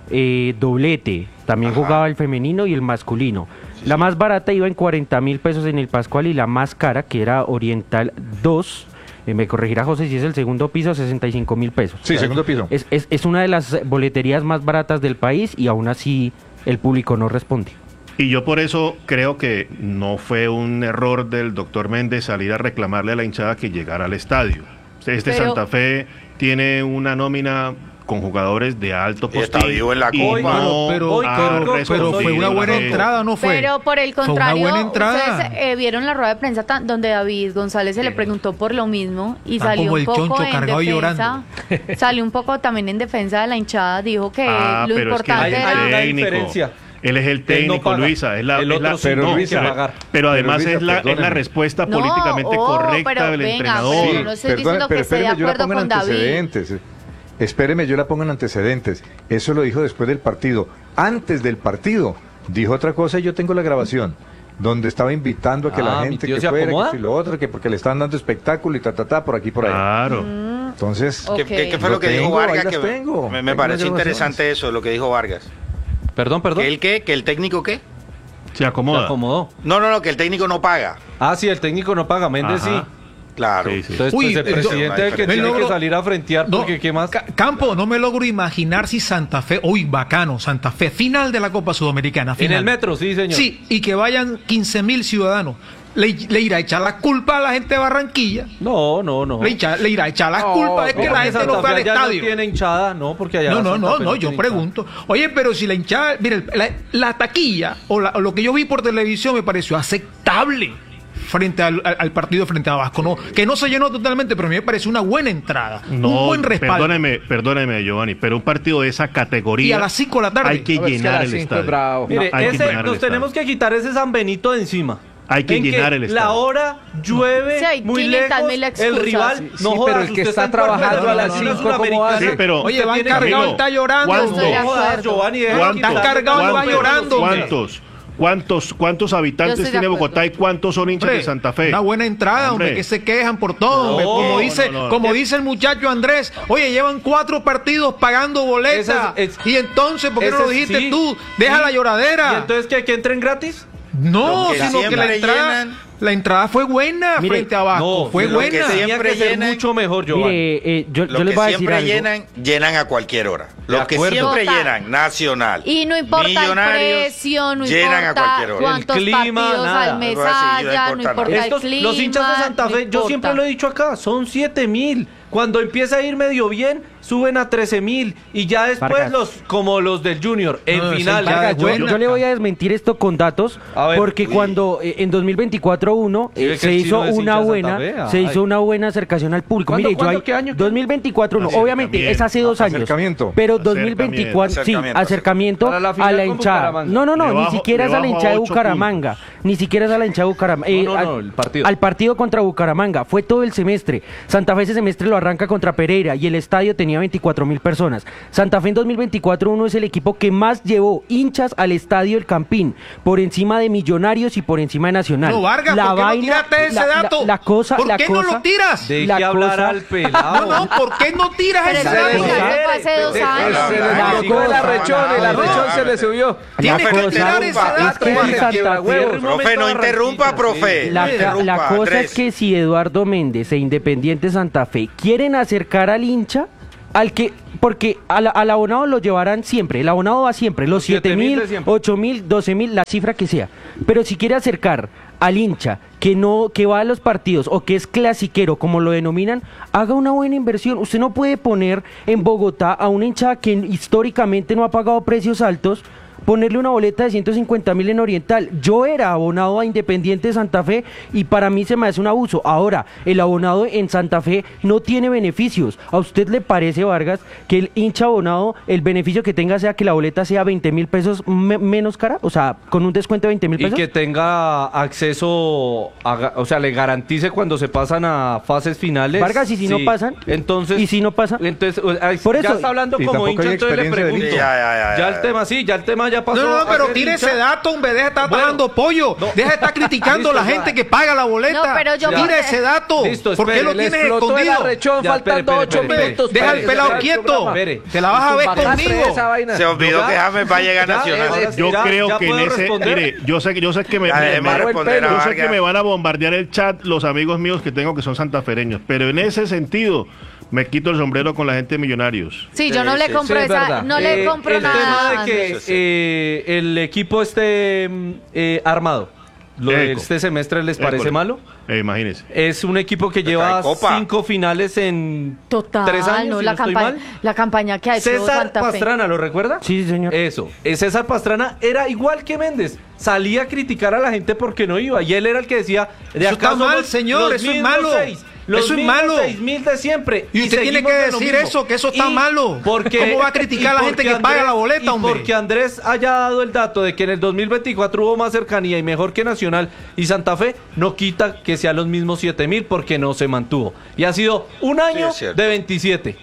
doblete, también Ajá. jugaba el femenino y el masculino. La más barata iba en 40.000 pesos en el Pascual, y la más cara, que era Oriental 2, me corregirá José si es el segundo piso, 65.000 pesos. Sí, segundo piso. Es una de las boleterías más baratas del país, y aún así el público no responde. Y yo por eso creo que no fue un error del doctor Méndez salir a reclamarle a la hinchada que llegara al estadio. Este Pero- Santa Fe tiene una nómina con jugadores de alto Y está postín. vivo en la y Copa. no Pero ha Pero fue una buena respondido. entrada, ¿no fue? Pero por el Fue contrario, una buena entrada. ustedes vieron la rueda de prensa donde David González se le preguntó por lo mismo y Está salió como un el poco choncho en cargado y defensa. Salió un poco también en defensa de la hinchada, dijo que lo pero es que importante él es hay el una era... técnico. diferencia. Él es el Él no técnico, paga. Luisa. Es la, El es la- otro sí Pero no, Luisa, pero además Luisa, es la perdóneme. respuesta No, políticamente correcta pero del venga, entrenador. pero yo no estoy diciendo que esté de espéreme, yo la acuerdo pongo en con David. antecedentes. Espéreme, yo la pongo en antecedentes. Eso lo dijo después del partido. Antes del partido dijo otra cosa, y yo tengo la grabación, donde estaba invitando a que la Ah, mi gente tío que se fuera, acomoda. que si lo otro, que porque le están dando espectáculo y por aquí, por allá. Claro. Entonces, Ok. ¿Qué fue Lo lo que dijo tengo, ahí Vargas? las Que tengo. me Tengo pareció las interesante eso, lo que dijo Vargas. Perdón. ¿Que el qué? ¿Que el técnico qué? Se Se acomoda. acomodó. No, que el técnico no paga. Ah, sí, el técnico no paga, Méndez Ajá. sí. Claro. Sí, sí. Entonces, Uy, pues el presidente es el que me tiene logro- que salir a frentear, No, porque ¿qué más? Campo, no me logro imaginar si Santa Fe, uy, bacano, Santa Fe, final de la Copa Sudamericana. En Final. el metro, sí, señor. Sí, y que vayan 15.000 ciudadanos. Le irá a echar la culpa a la gente de Barranquilla. No. Le irá a echar la culpa de que la gente no fue al allá estadio. no tiene hinchada, no, porque allá No, Santa Fe yo tiene hinchada. pregunto. Oye, pero si la hinchada, mire, la taquilla o lo que yo vi por televisión me pareció aceptable frente al partido frente a Vasco. No, que no se llenó totalmente, pero a mí me pareció una buena entrada, un buen respaldo. Perdóneme, Giovanni, pero un partido de esa categoría Y a las 5 de la tarde. hay que No, es que a llenar las el 5 es estadio. bravo. Mire, hay que ese, llenar el nos estadio. tenemos que quitar ese San Benito de encima. Hay que En llenar el estadio. La hora llueve Sí, hay muy 500.000 lejos, excusas. el rival Sí, no sí, jodas, pero el que usted está en cuartos de trabajando a las Sudamericana 5, ¿cómo Sudamericana. hace? Sí, pero Oye, van tiene- cargado, Camilo, está llorando. ¿cuántos? Estoy de No jodas, acuerdo. Giovanni, deja de ¿Cuántos? quitarle Están cargados y la van culpa. llorando. ¿Cuántos Yo habitantes estoy de tiene acuerdo. Bogotá y cuántos son hinchas Hombre, de Santa Fe? una buena entrada, hombre, que se quejan por todo, hombre. Como dice el muchacho Andrés, oye, llevan 4 partidos pagando boleta. Y entonces, ¿por qué no lo ese dijiste sí, tú? Deja sí. la lloradera. ¿Y entonces que entren gratis? No, Lo que sino que siempre la entrada fue buena Mire, frente a Vasco. no, Fue lo que buena. sí- Tenía Siempre que ser llenan- mucho mejor, Giovanni. Mire, yo Lo les que voy a decir siempre algo. llenan a cualquier hora. Los que acuerdo. siempre Total. llenan, Nacional. Y no importa el Millonarios, precio, no llenan a importa cualquier hora. cuántos El clima, partidos nada. al mes Algo así, no haya, no importa importa nada. el clima. Los hinchas de Santa no Fe, yo importa. siempre lo he dicho acá, son 7.000. Cuando empieza a ir medio bien, suben a 13.000 y ya después Vargas. como los del Junior, en No, final. esa ya es buena. Yo le voy a desmentir esto con datos, A ver. porque cuando en 2024-1 Sí, ve que se el hizo chino es hincha una de Santa Fe. se Ay. hizo una buena acercación al público. ¿Cuándo, Mire, cuándo, qué año? 2024-1, Acercamiento. obviamente es hace 2 años. Acercamiento. Pero Acercamiento. 2024, sí, acercamiento Para la a final la con hinchada. Bucaramanga. No, Le ni bajo- siquiera le es a la bajo hinchada de 8 Bucaramanga. Ni siquiera es a la hinchada de Bucaramanga. No, el partido. Al partido contra Bucaramanga. Fue todo el semestre. Santa Fe ese semestre lo arranca contra Pereira y el estadio tenía 24.000 personas. Santa Fe en 2024-1 es el equipo que más llevó hinchas al estadio El Campín, por encima de Millonarios y por encima de Nacional. No, Vargas, ¿por qué no tiraste ese dato? ¿Por qué no lo tiras? Deje la hablar cosa- al pelado. No, ¿por qué no tiras Pero ese eso dato? fue hace 2 años. Se le La desbloqueó el cosa- arrechón, el arrechón se le subió. Tienes Profe, que no tirar ese interrumpa. dato. Es que si Santa Fe- Profe, no interrumpa, profe. La, No interrumpa, la cosa Andrés. es que si Eduardo Méndez e Independiente Santa Fe quieren acercar al hincha, porque al abonado lo llevarán siempre, el abonado va siempre, los 7.000 de 7.000, siempre. 8.000, 12.000, la cifra que sea. Pero si quiere acercar al hincha que va a los partidos o que es clasiquero, como lo denominan, haga una buena inversión. Usted no puede poner en Bogotá a una hincha que históricamente no ha pagado precios altos, ponerle una boleta de 150.000 en Oriental. Yo era abonado a Independiente de Santa Fe y para mí se me hace un abuso. Ahora, el abonado en Santa Fe no tiene beneficios. ¿A usted le parece, Vargas, que el hincha abonado, el beneficio que tenga sea que la boleta sea 20.000 pesos menos cara? O sea, con un descuento de 20.000 Y pesos. que tenga acceso, o sea, le garantice cuando se pasan a fases finales. Vargas, ¿y si no pasan? Entonces, ¿Y si no pasa? Entonces, Por ya eso- está hablando Y como tampoco hincha, hay entonces le experiencia del pregunto. hincha. Ya el tema, sí, ya el tema ya pasó. No, a pero ser tire hincha. ese dato, hombre, deja de estar Bueno, dando pollo, no. deja de estar criticando a la Listo, gente ya. que paga la boleta. No, pero yo Tira porque- ese dato. Listo, ¿Por qué espere, lo le tienes Explotó el escondido? arrechón, Ya, faltando espere, 8 espere. minutos. Deja para el pelado cerrar el quieto. programa. Espere. Te la vas a ver Bacastre conmigo. esa vaina. Se olvidó Ya. que James va a llegar Ya, Nacional. ahora sí. Yo Ya- creo ya que en puedo ese, responder. mire, yo sé que me, Además, me- responder a yo sé Vargas. que me van a bombardear el chat los amigos míos que tengo que son santafereños, pero en ese sentido me quito el sombrero con la gente de Millonarios. Sí, yo no le sí, compro sí, es esa, verdad. no le compro el nada. tema de que Andrés. el equipo esté armado, lo de Eco. este semestre les parece École. malo. Imagínese. Es un equipo que lleva trae copa. 5 finales en Total, 3 años, no, si la, no estoy campaña, mal. la campaña que ha hecho César Santa Fe. Pastrana, ¿lo recuerda? Sí, señor. Eso. César Pastrana era igual que Méndez. Salía a criticar a la gente porque no iba. Y él era el que decía, de Eso acá está mal, somos señor, los eso es mismos malo. 6, los Eso es mismos malo. 6.000 de siempre. Y usted tiene seguimos que en lo decir mismo. eso, que eso está malo. Porque, ¿Cómo va a criticar a la y gente porque que paga la boleta, y hombre? Porque Andrés haya dado el dato de que en el 2024 hubo más cercanía y mejor que Nacional y Santa Fe, no quita que sean los mismos 7.000 porque no se mantuvo. Y ha sido un año es cierto. de 27.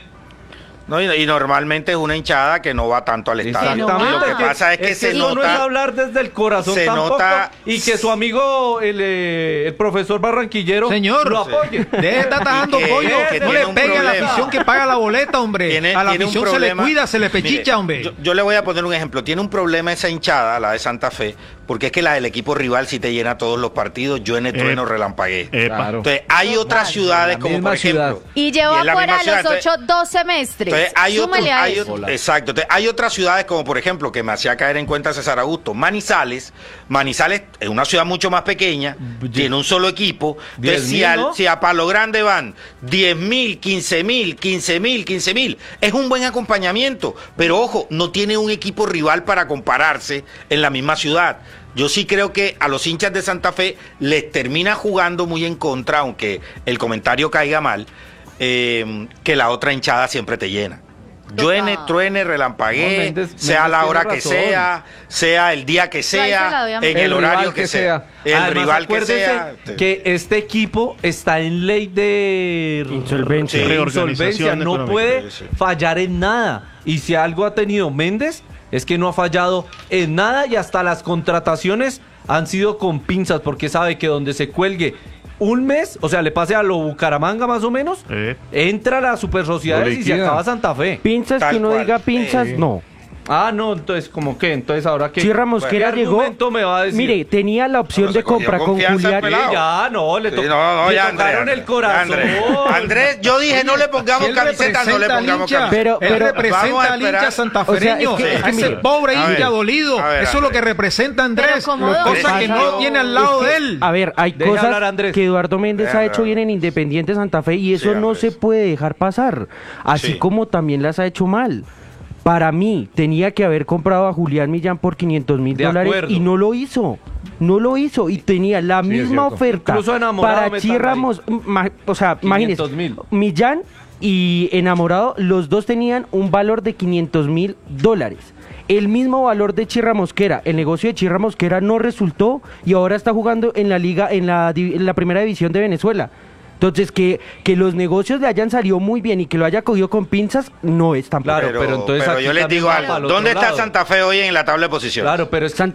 No, y normalmente es una hinchada que no va tanto al estadio. Exactamente. Lo que pasa es que se eso no es nota. hablar desde el corazón se tampoco, nota- y que su amigo el profesor Barranquillero Señor, lo apoye. Deje de estar tajando Y que- pollo. que No tiene le un pegue a la problema. afición que paga la boleta, hombre. A la Tiene un afición se le problema. cuida, se le pechicha, Mire, hombre. Yo le voy a poner un ejemplo. Tiene un problema esa hinchada, la de Santa Fe, porque es que la del equipo rival sí te llena todos los partidos. Yo en el trueno relampagué. Claro. Entonces, hay otras ciudades como misma por ejemplo. ciudad. Y llevó es la afuera misma ciudad, los entonces- 2 semestres. Entonces, hay Súmele a eso. exacto. Entonces, hay otras ciudades como por ejemplo que me hacía caer en cuenta César Augusto, Manizales. Manizales es una ciudad mucho más pequeña, tiene un solo equipo. Entonces, 10.000, ¿no? si a Palo Grande van 10.000, 15.000, 15.000, 15.000, es un buen acompañamiento. Pero ojo, no tiene un equipo rival para compararse en la misma ciudad. Yo sí creo que a los hinchas de Santa Fe les termina jugando muy en contra, aunque el comentario caiga mal, que la otra hinchada siempre te llena. Lluene, truene, No, relampaguee, Méndez sea la tiene hora que razón. sea el día que ahí se la sea, doy a en Méndez. el El horario rival que que sea, el Además, rival que acuérdese sea. que este equipo está en ley de Insolvencia. Sí. Reorganización no económica. puede Sí, sí. fallar en nada. Y si algo ha tenido Méndez, es que no ha fallado en nada y hasta las contrataciones han sido con pinzas, porque sabe que donde se cuelgue un mes, o sea, le pase a lo Bucaramanga más o menos, entra a las super sociedades Lo y se liquida. acaba Santa Fe. Pinzas, Tal que uno cual. diga pinzas, no. Ah, no, entonces, ¿cómo qué? Entonces, ¿ahora qué? Chirra Mosquera ¿Qué llegó. argumento me va a decir? Mire, tenía la opción Bueno, de se cogió compra con confianza, Julián. pelado. Ya, no, le Sí, tocaron Andrés, el corazón. Andrés, yo dije no le pongamos Él camiseta, no le representa al pongamos hincha, camiseta. Pero- él Vamos representa a al hincha esperar. santafereño, O sea, es que a ese sí. pobre A ver, hincha dolido. a ver, Eso es lo que Andrés. representa Andrés, Pero ¿cómo cosa que Andrés? no tiene al lado Es que, de él. A ver, hay Deja hablar, cosas Andrés. que Eduardo Méndez Deja ha hecho hablar. bien en Independiente Santa Fe y eso Sí, no Andrés. se puede dejar pasar. Así Sí. como también las ha hecho mal. Para mí, tenía que haber comprado a Julián Millán por $500,000 De acuerdo. y no lo hizo. No lo hizo y tenía la Sí, es misma cierto. oferta Incluso enamorado para me Chirra están ahí. o sea, imagínese, 500,000. Millán y Enamorado, los dos tenían un valor de $500,000. El mismo valor de Chirra Mosquera. El negocio de Chirra Mosquera no resultó y ahora está jugando en la liga, en la primera división de Venezuela. Entonces, que los negocios le hayan salido muy bien y que lo haya cogido con pinzas, no es tan Claro, pero entonces pero aquí yo les también digo va algo. para el otro ¿Dónde está lado? Santa Fe hoy en la tabla de posiciones? Claro, pero es San-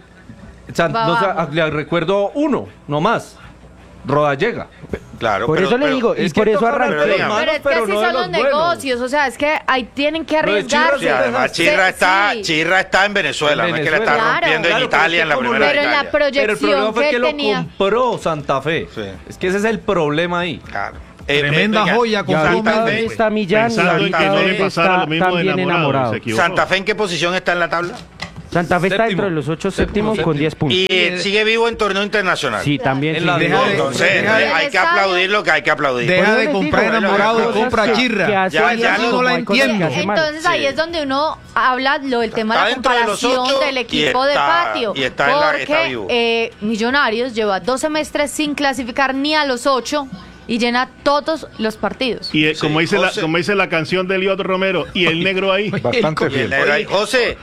Va no sé, abajo. le recuerdo uno, no más. Rodallega. Claro, Por pero- eso le pero- digo, y es que por eso toca arranqué. pero dígame. Pero es que pero así no de son los los buenos. negocios, o sea, es que ahí tienen que Lo de Chirra arriesgarse. Sí, además Chirra está, Sí. Chirra está en Venezuela, En no es que la está Venezuela. rompiendo Claro, en Italia en la pero es que primera Pero en de la Italia. Pero el proyección problema fue que que él lo tenía. compró Santa Fe. Sí. Es que ese es el problema ahí. Claro. Tremenda venga, joya con Y ahorita Santa dónde Fe, está Millán y Pensando en ahorita que no le dónde pasara está lo mismo de también enamorado. se equivocó. ¿Santa Fe en qué posición está en la tabla? Santa Fe está Séptimo. dentro de los 8 séptimos Séptimo. con 10 puntos. Y sigue vivo en torneo internacional. Sí, también. En sí. la Deja de- Entonces, deja de- hay que aplaudir lo que hay que aplaudir. Deja Por eso de les comprar digo, enamorado y cosas compra que Chirra. hace Ya días no como la hay cosas que entiendo. hace mal. Entonces Sí. ahí es donde uno habla lo del tema Está de la dentro de los comparación 8 del y equipo de está- patio. y está en la- está vivo. Porque Millonarios lleva 2 semestres sin clasificar ni a los 8 y llena todos los partidos. Y como, dice José. como dice la canción de Eliot Romero, y el negro ahí. Bastante Y el fiel. negro ahí. José,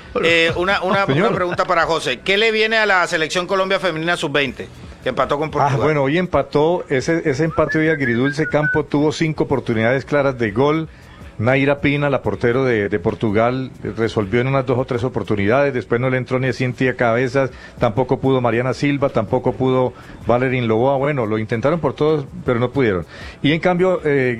una Señor. pregunta para José. ¿Qué le viene a la selección Colombia femenina sub-20? Que empató con Portugal. Bueno, hoy empató, ese empate hoy agridulce. Campo tuvo 5 oportunidades claras de gol. Naira Pina, la portero de Portugal, resolvió en unas 2 o 3 oportunidades. Después no le entró ni a Cintia Cabezas, tampoco pudo Mariana Silva, tampoco pudo Valerín Loboa. Bueno, lo intentaron por todos, pero no pudieron. Y en cambio,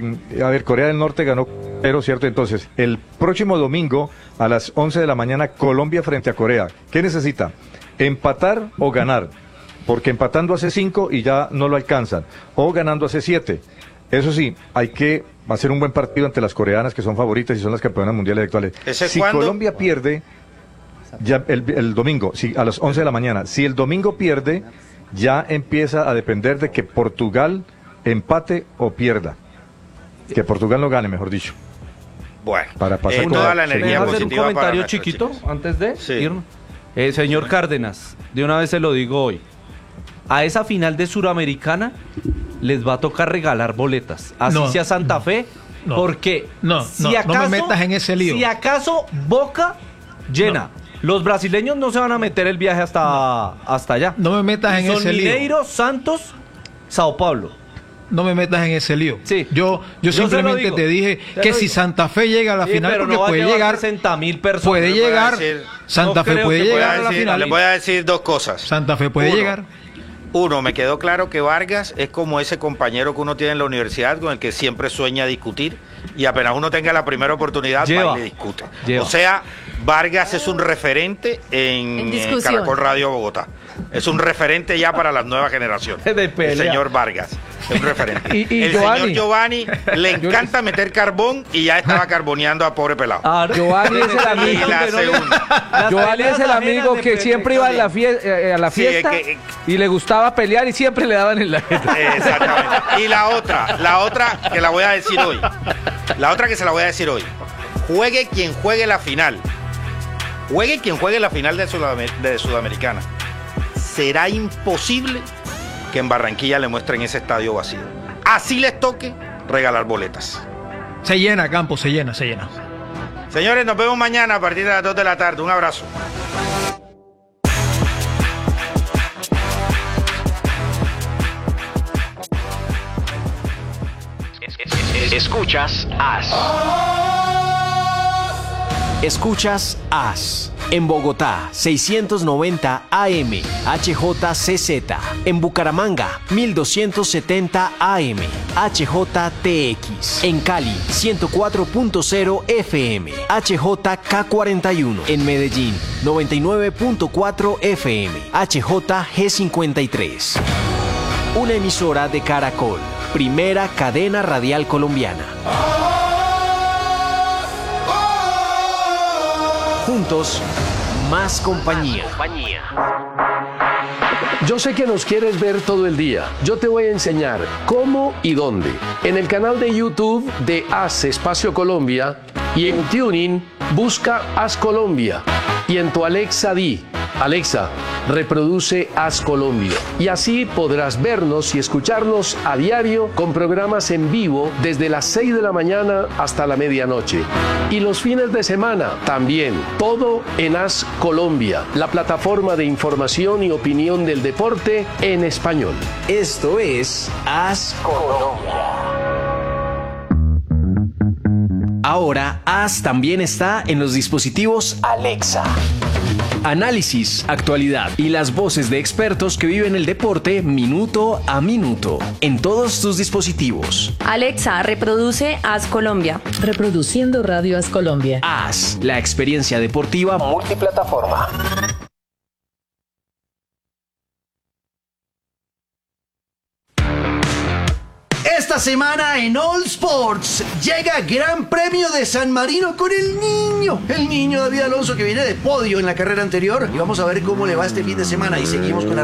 a ver, Corea del Norte ganó, pero cierto. Entonces, el próximo domingo a las 11 de la mañana, Colombia frente a Corea. ¿Qué necesita? ¿Empatar o ganar? Porque empatando hace 5 y ya no lo alcanzan. O ganando hace 7. Eso sí, hay que hacer un buen partido ante las coreanas, que son favoritas y son las campeonas mundiales actuales. ¿Ese Si cuándo? Colombia pierde, ya el domingo, a las 11 de la mañana, si el domingo pierde, ya empieza a depender de que Portugal empate o pierda. Que Portugal no gane, mejor dicho. Bueno, Para pasar con toda la la- ¿Me energía deja hacer un positiva para comentario nuestros chiquito chicos. antes de Sí. irnos? Señor Cárdenas, de una vez se lo digo hoy. A esa final de Suramericana les va a tocar regalar boletas. Así No, sea Santa Fe. no, porque no, no me metas en ese lío. Si acaso Boca llena. Los brasileños no se van a meter el viaje hasta allá. No me metas en Son ese lío. Mineiro, Santos, Sao Paulo. No me metas en ese lío. Sí. Yo Yo se lo simplemente digo. te dije Se que lo si digo. Santa Fe llega a la Sí, final, pero porque no va a puede llevar llegar, 60,000 personas. puede Le voy a llegar, decir- Santa no Fe creo puede que Le voy llegar a a la decir- final. le voy a decir 2 cosas. Santa Fe puede Uno, llegar. Uno, me quedó claro que Vargas es como ese compañero que uno tiene en la universidad con el que siempre sueña discutir y apenas uno tenga la primera oportunidad Lleva. va y le discute. Lleva. O sea, Vargas es un referente En en discusión. Caracol Radio Bogotá. Es un referente ya para las nuevas generaciones. De pelea. El señor Vargas es un referente. Y el Giovanni. señor Giovanni le encanta meter carbón y ya estaba carboneando a pobre pelado. Ah, Giovanni es el Y amigo. la segunda. Giovanni es el amigo que siempre iba a la, a la Sí, fiesta es que- y le gustaba pelear y siempre le daban en la jeta. Exactamente. Y la otra que la voy a decir hoy. La otra que se la voy a decir hoy. Juegue quien juegue la final. Juegue quien juegue la final de Sudamericana. Será imposible que en Barranquilla le muestren ese estadio vacío. Así les toque regalar boletas. Se llena, Campo, se llena, se llena. Señores, nos vemos mañana a partir de las 2 de la tarde. Un abrazo. Escuchas As. Escuchas As. En Bogotá, 690 AM, HJCZ. En Bucaramanga, 1270 AM, HJTX. En Cali, 104.0 FM, HJK41. En Medellín, 99.4 FM, HJG53. Una emisora de Caracol, primera cadena radial colombiana. Juntos, más compañía. Yo sé que nos quieres ver todo el día. Yo te voy a enseñar cómo y dónde. En el canal de YouTube de Haz Espacio Colombia y en TuneIn busca Haz Colombia. Y en tu Alexa di: Alexa, reproduce Haz Colombia. Y así podrás vernos y escucharnos a diario con programas en vivo desde las 6 de la mañana hasta la medianoche. Y los fines de semana también. Todo en Haz Colombia, la plataforma de información y opinión del deporte en español. Esto es Haz Colombia. Ahora, Haz también está en los dispositivos Alexa. Análisis, actualidad y las voces de expertos que viven el deporte minuto a minuto en todos tus dispositivos. Alexa, reproduce Haz Colombia. Reproduciendo Radio Haz Colombia. Haz, la experiencia deportiva multiplataforma. Esta semana en All Sports llega Gran Premio de San Marino con el niño David Alonso, que viene de podio en la carrera anterior, y vamos a ver cómo le va este fin de semana. Y seguimos con la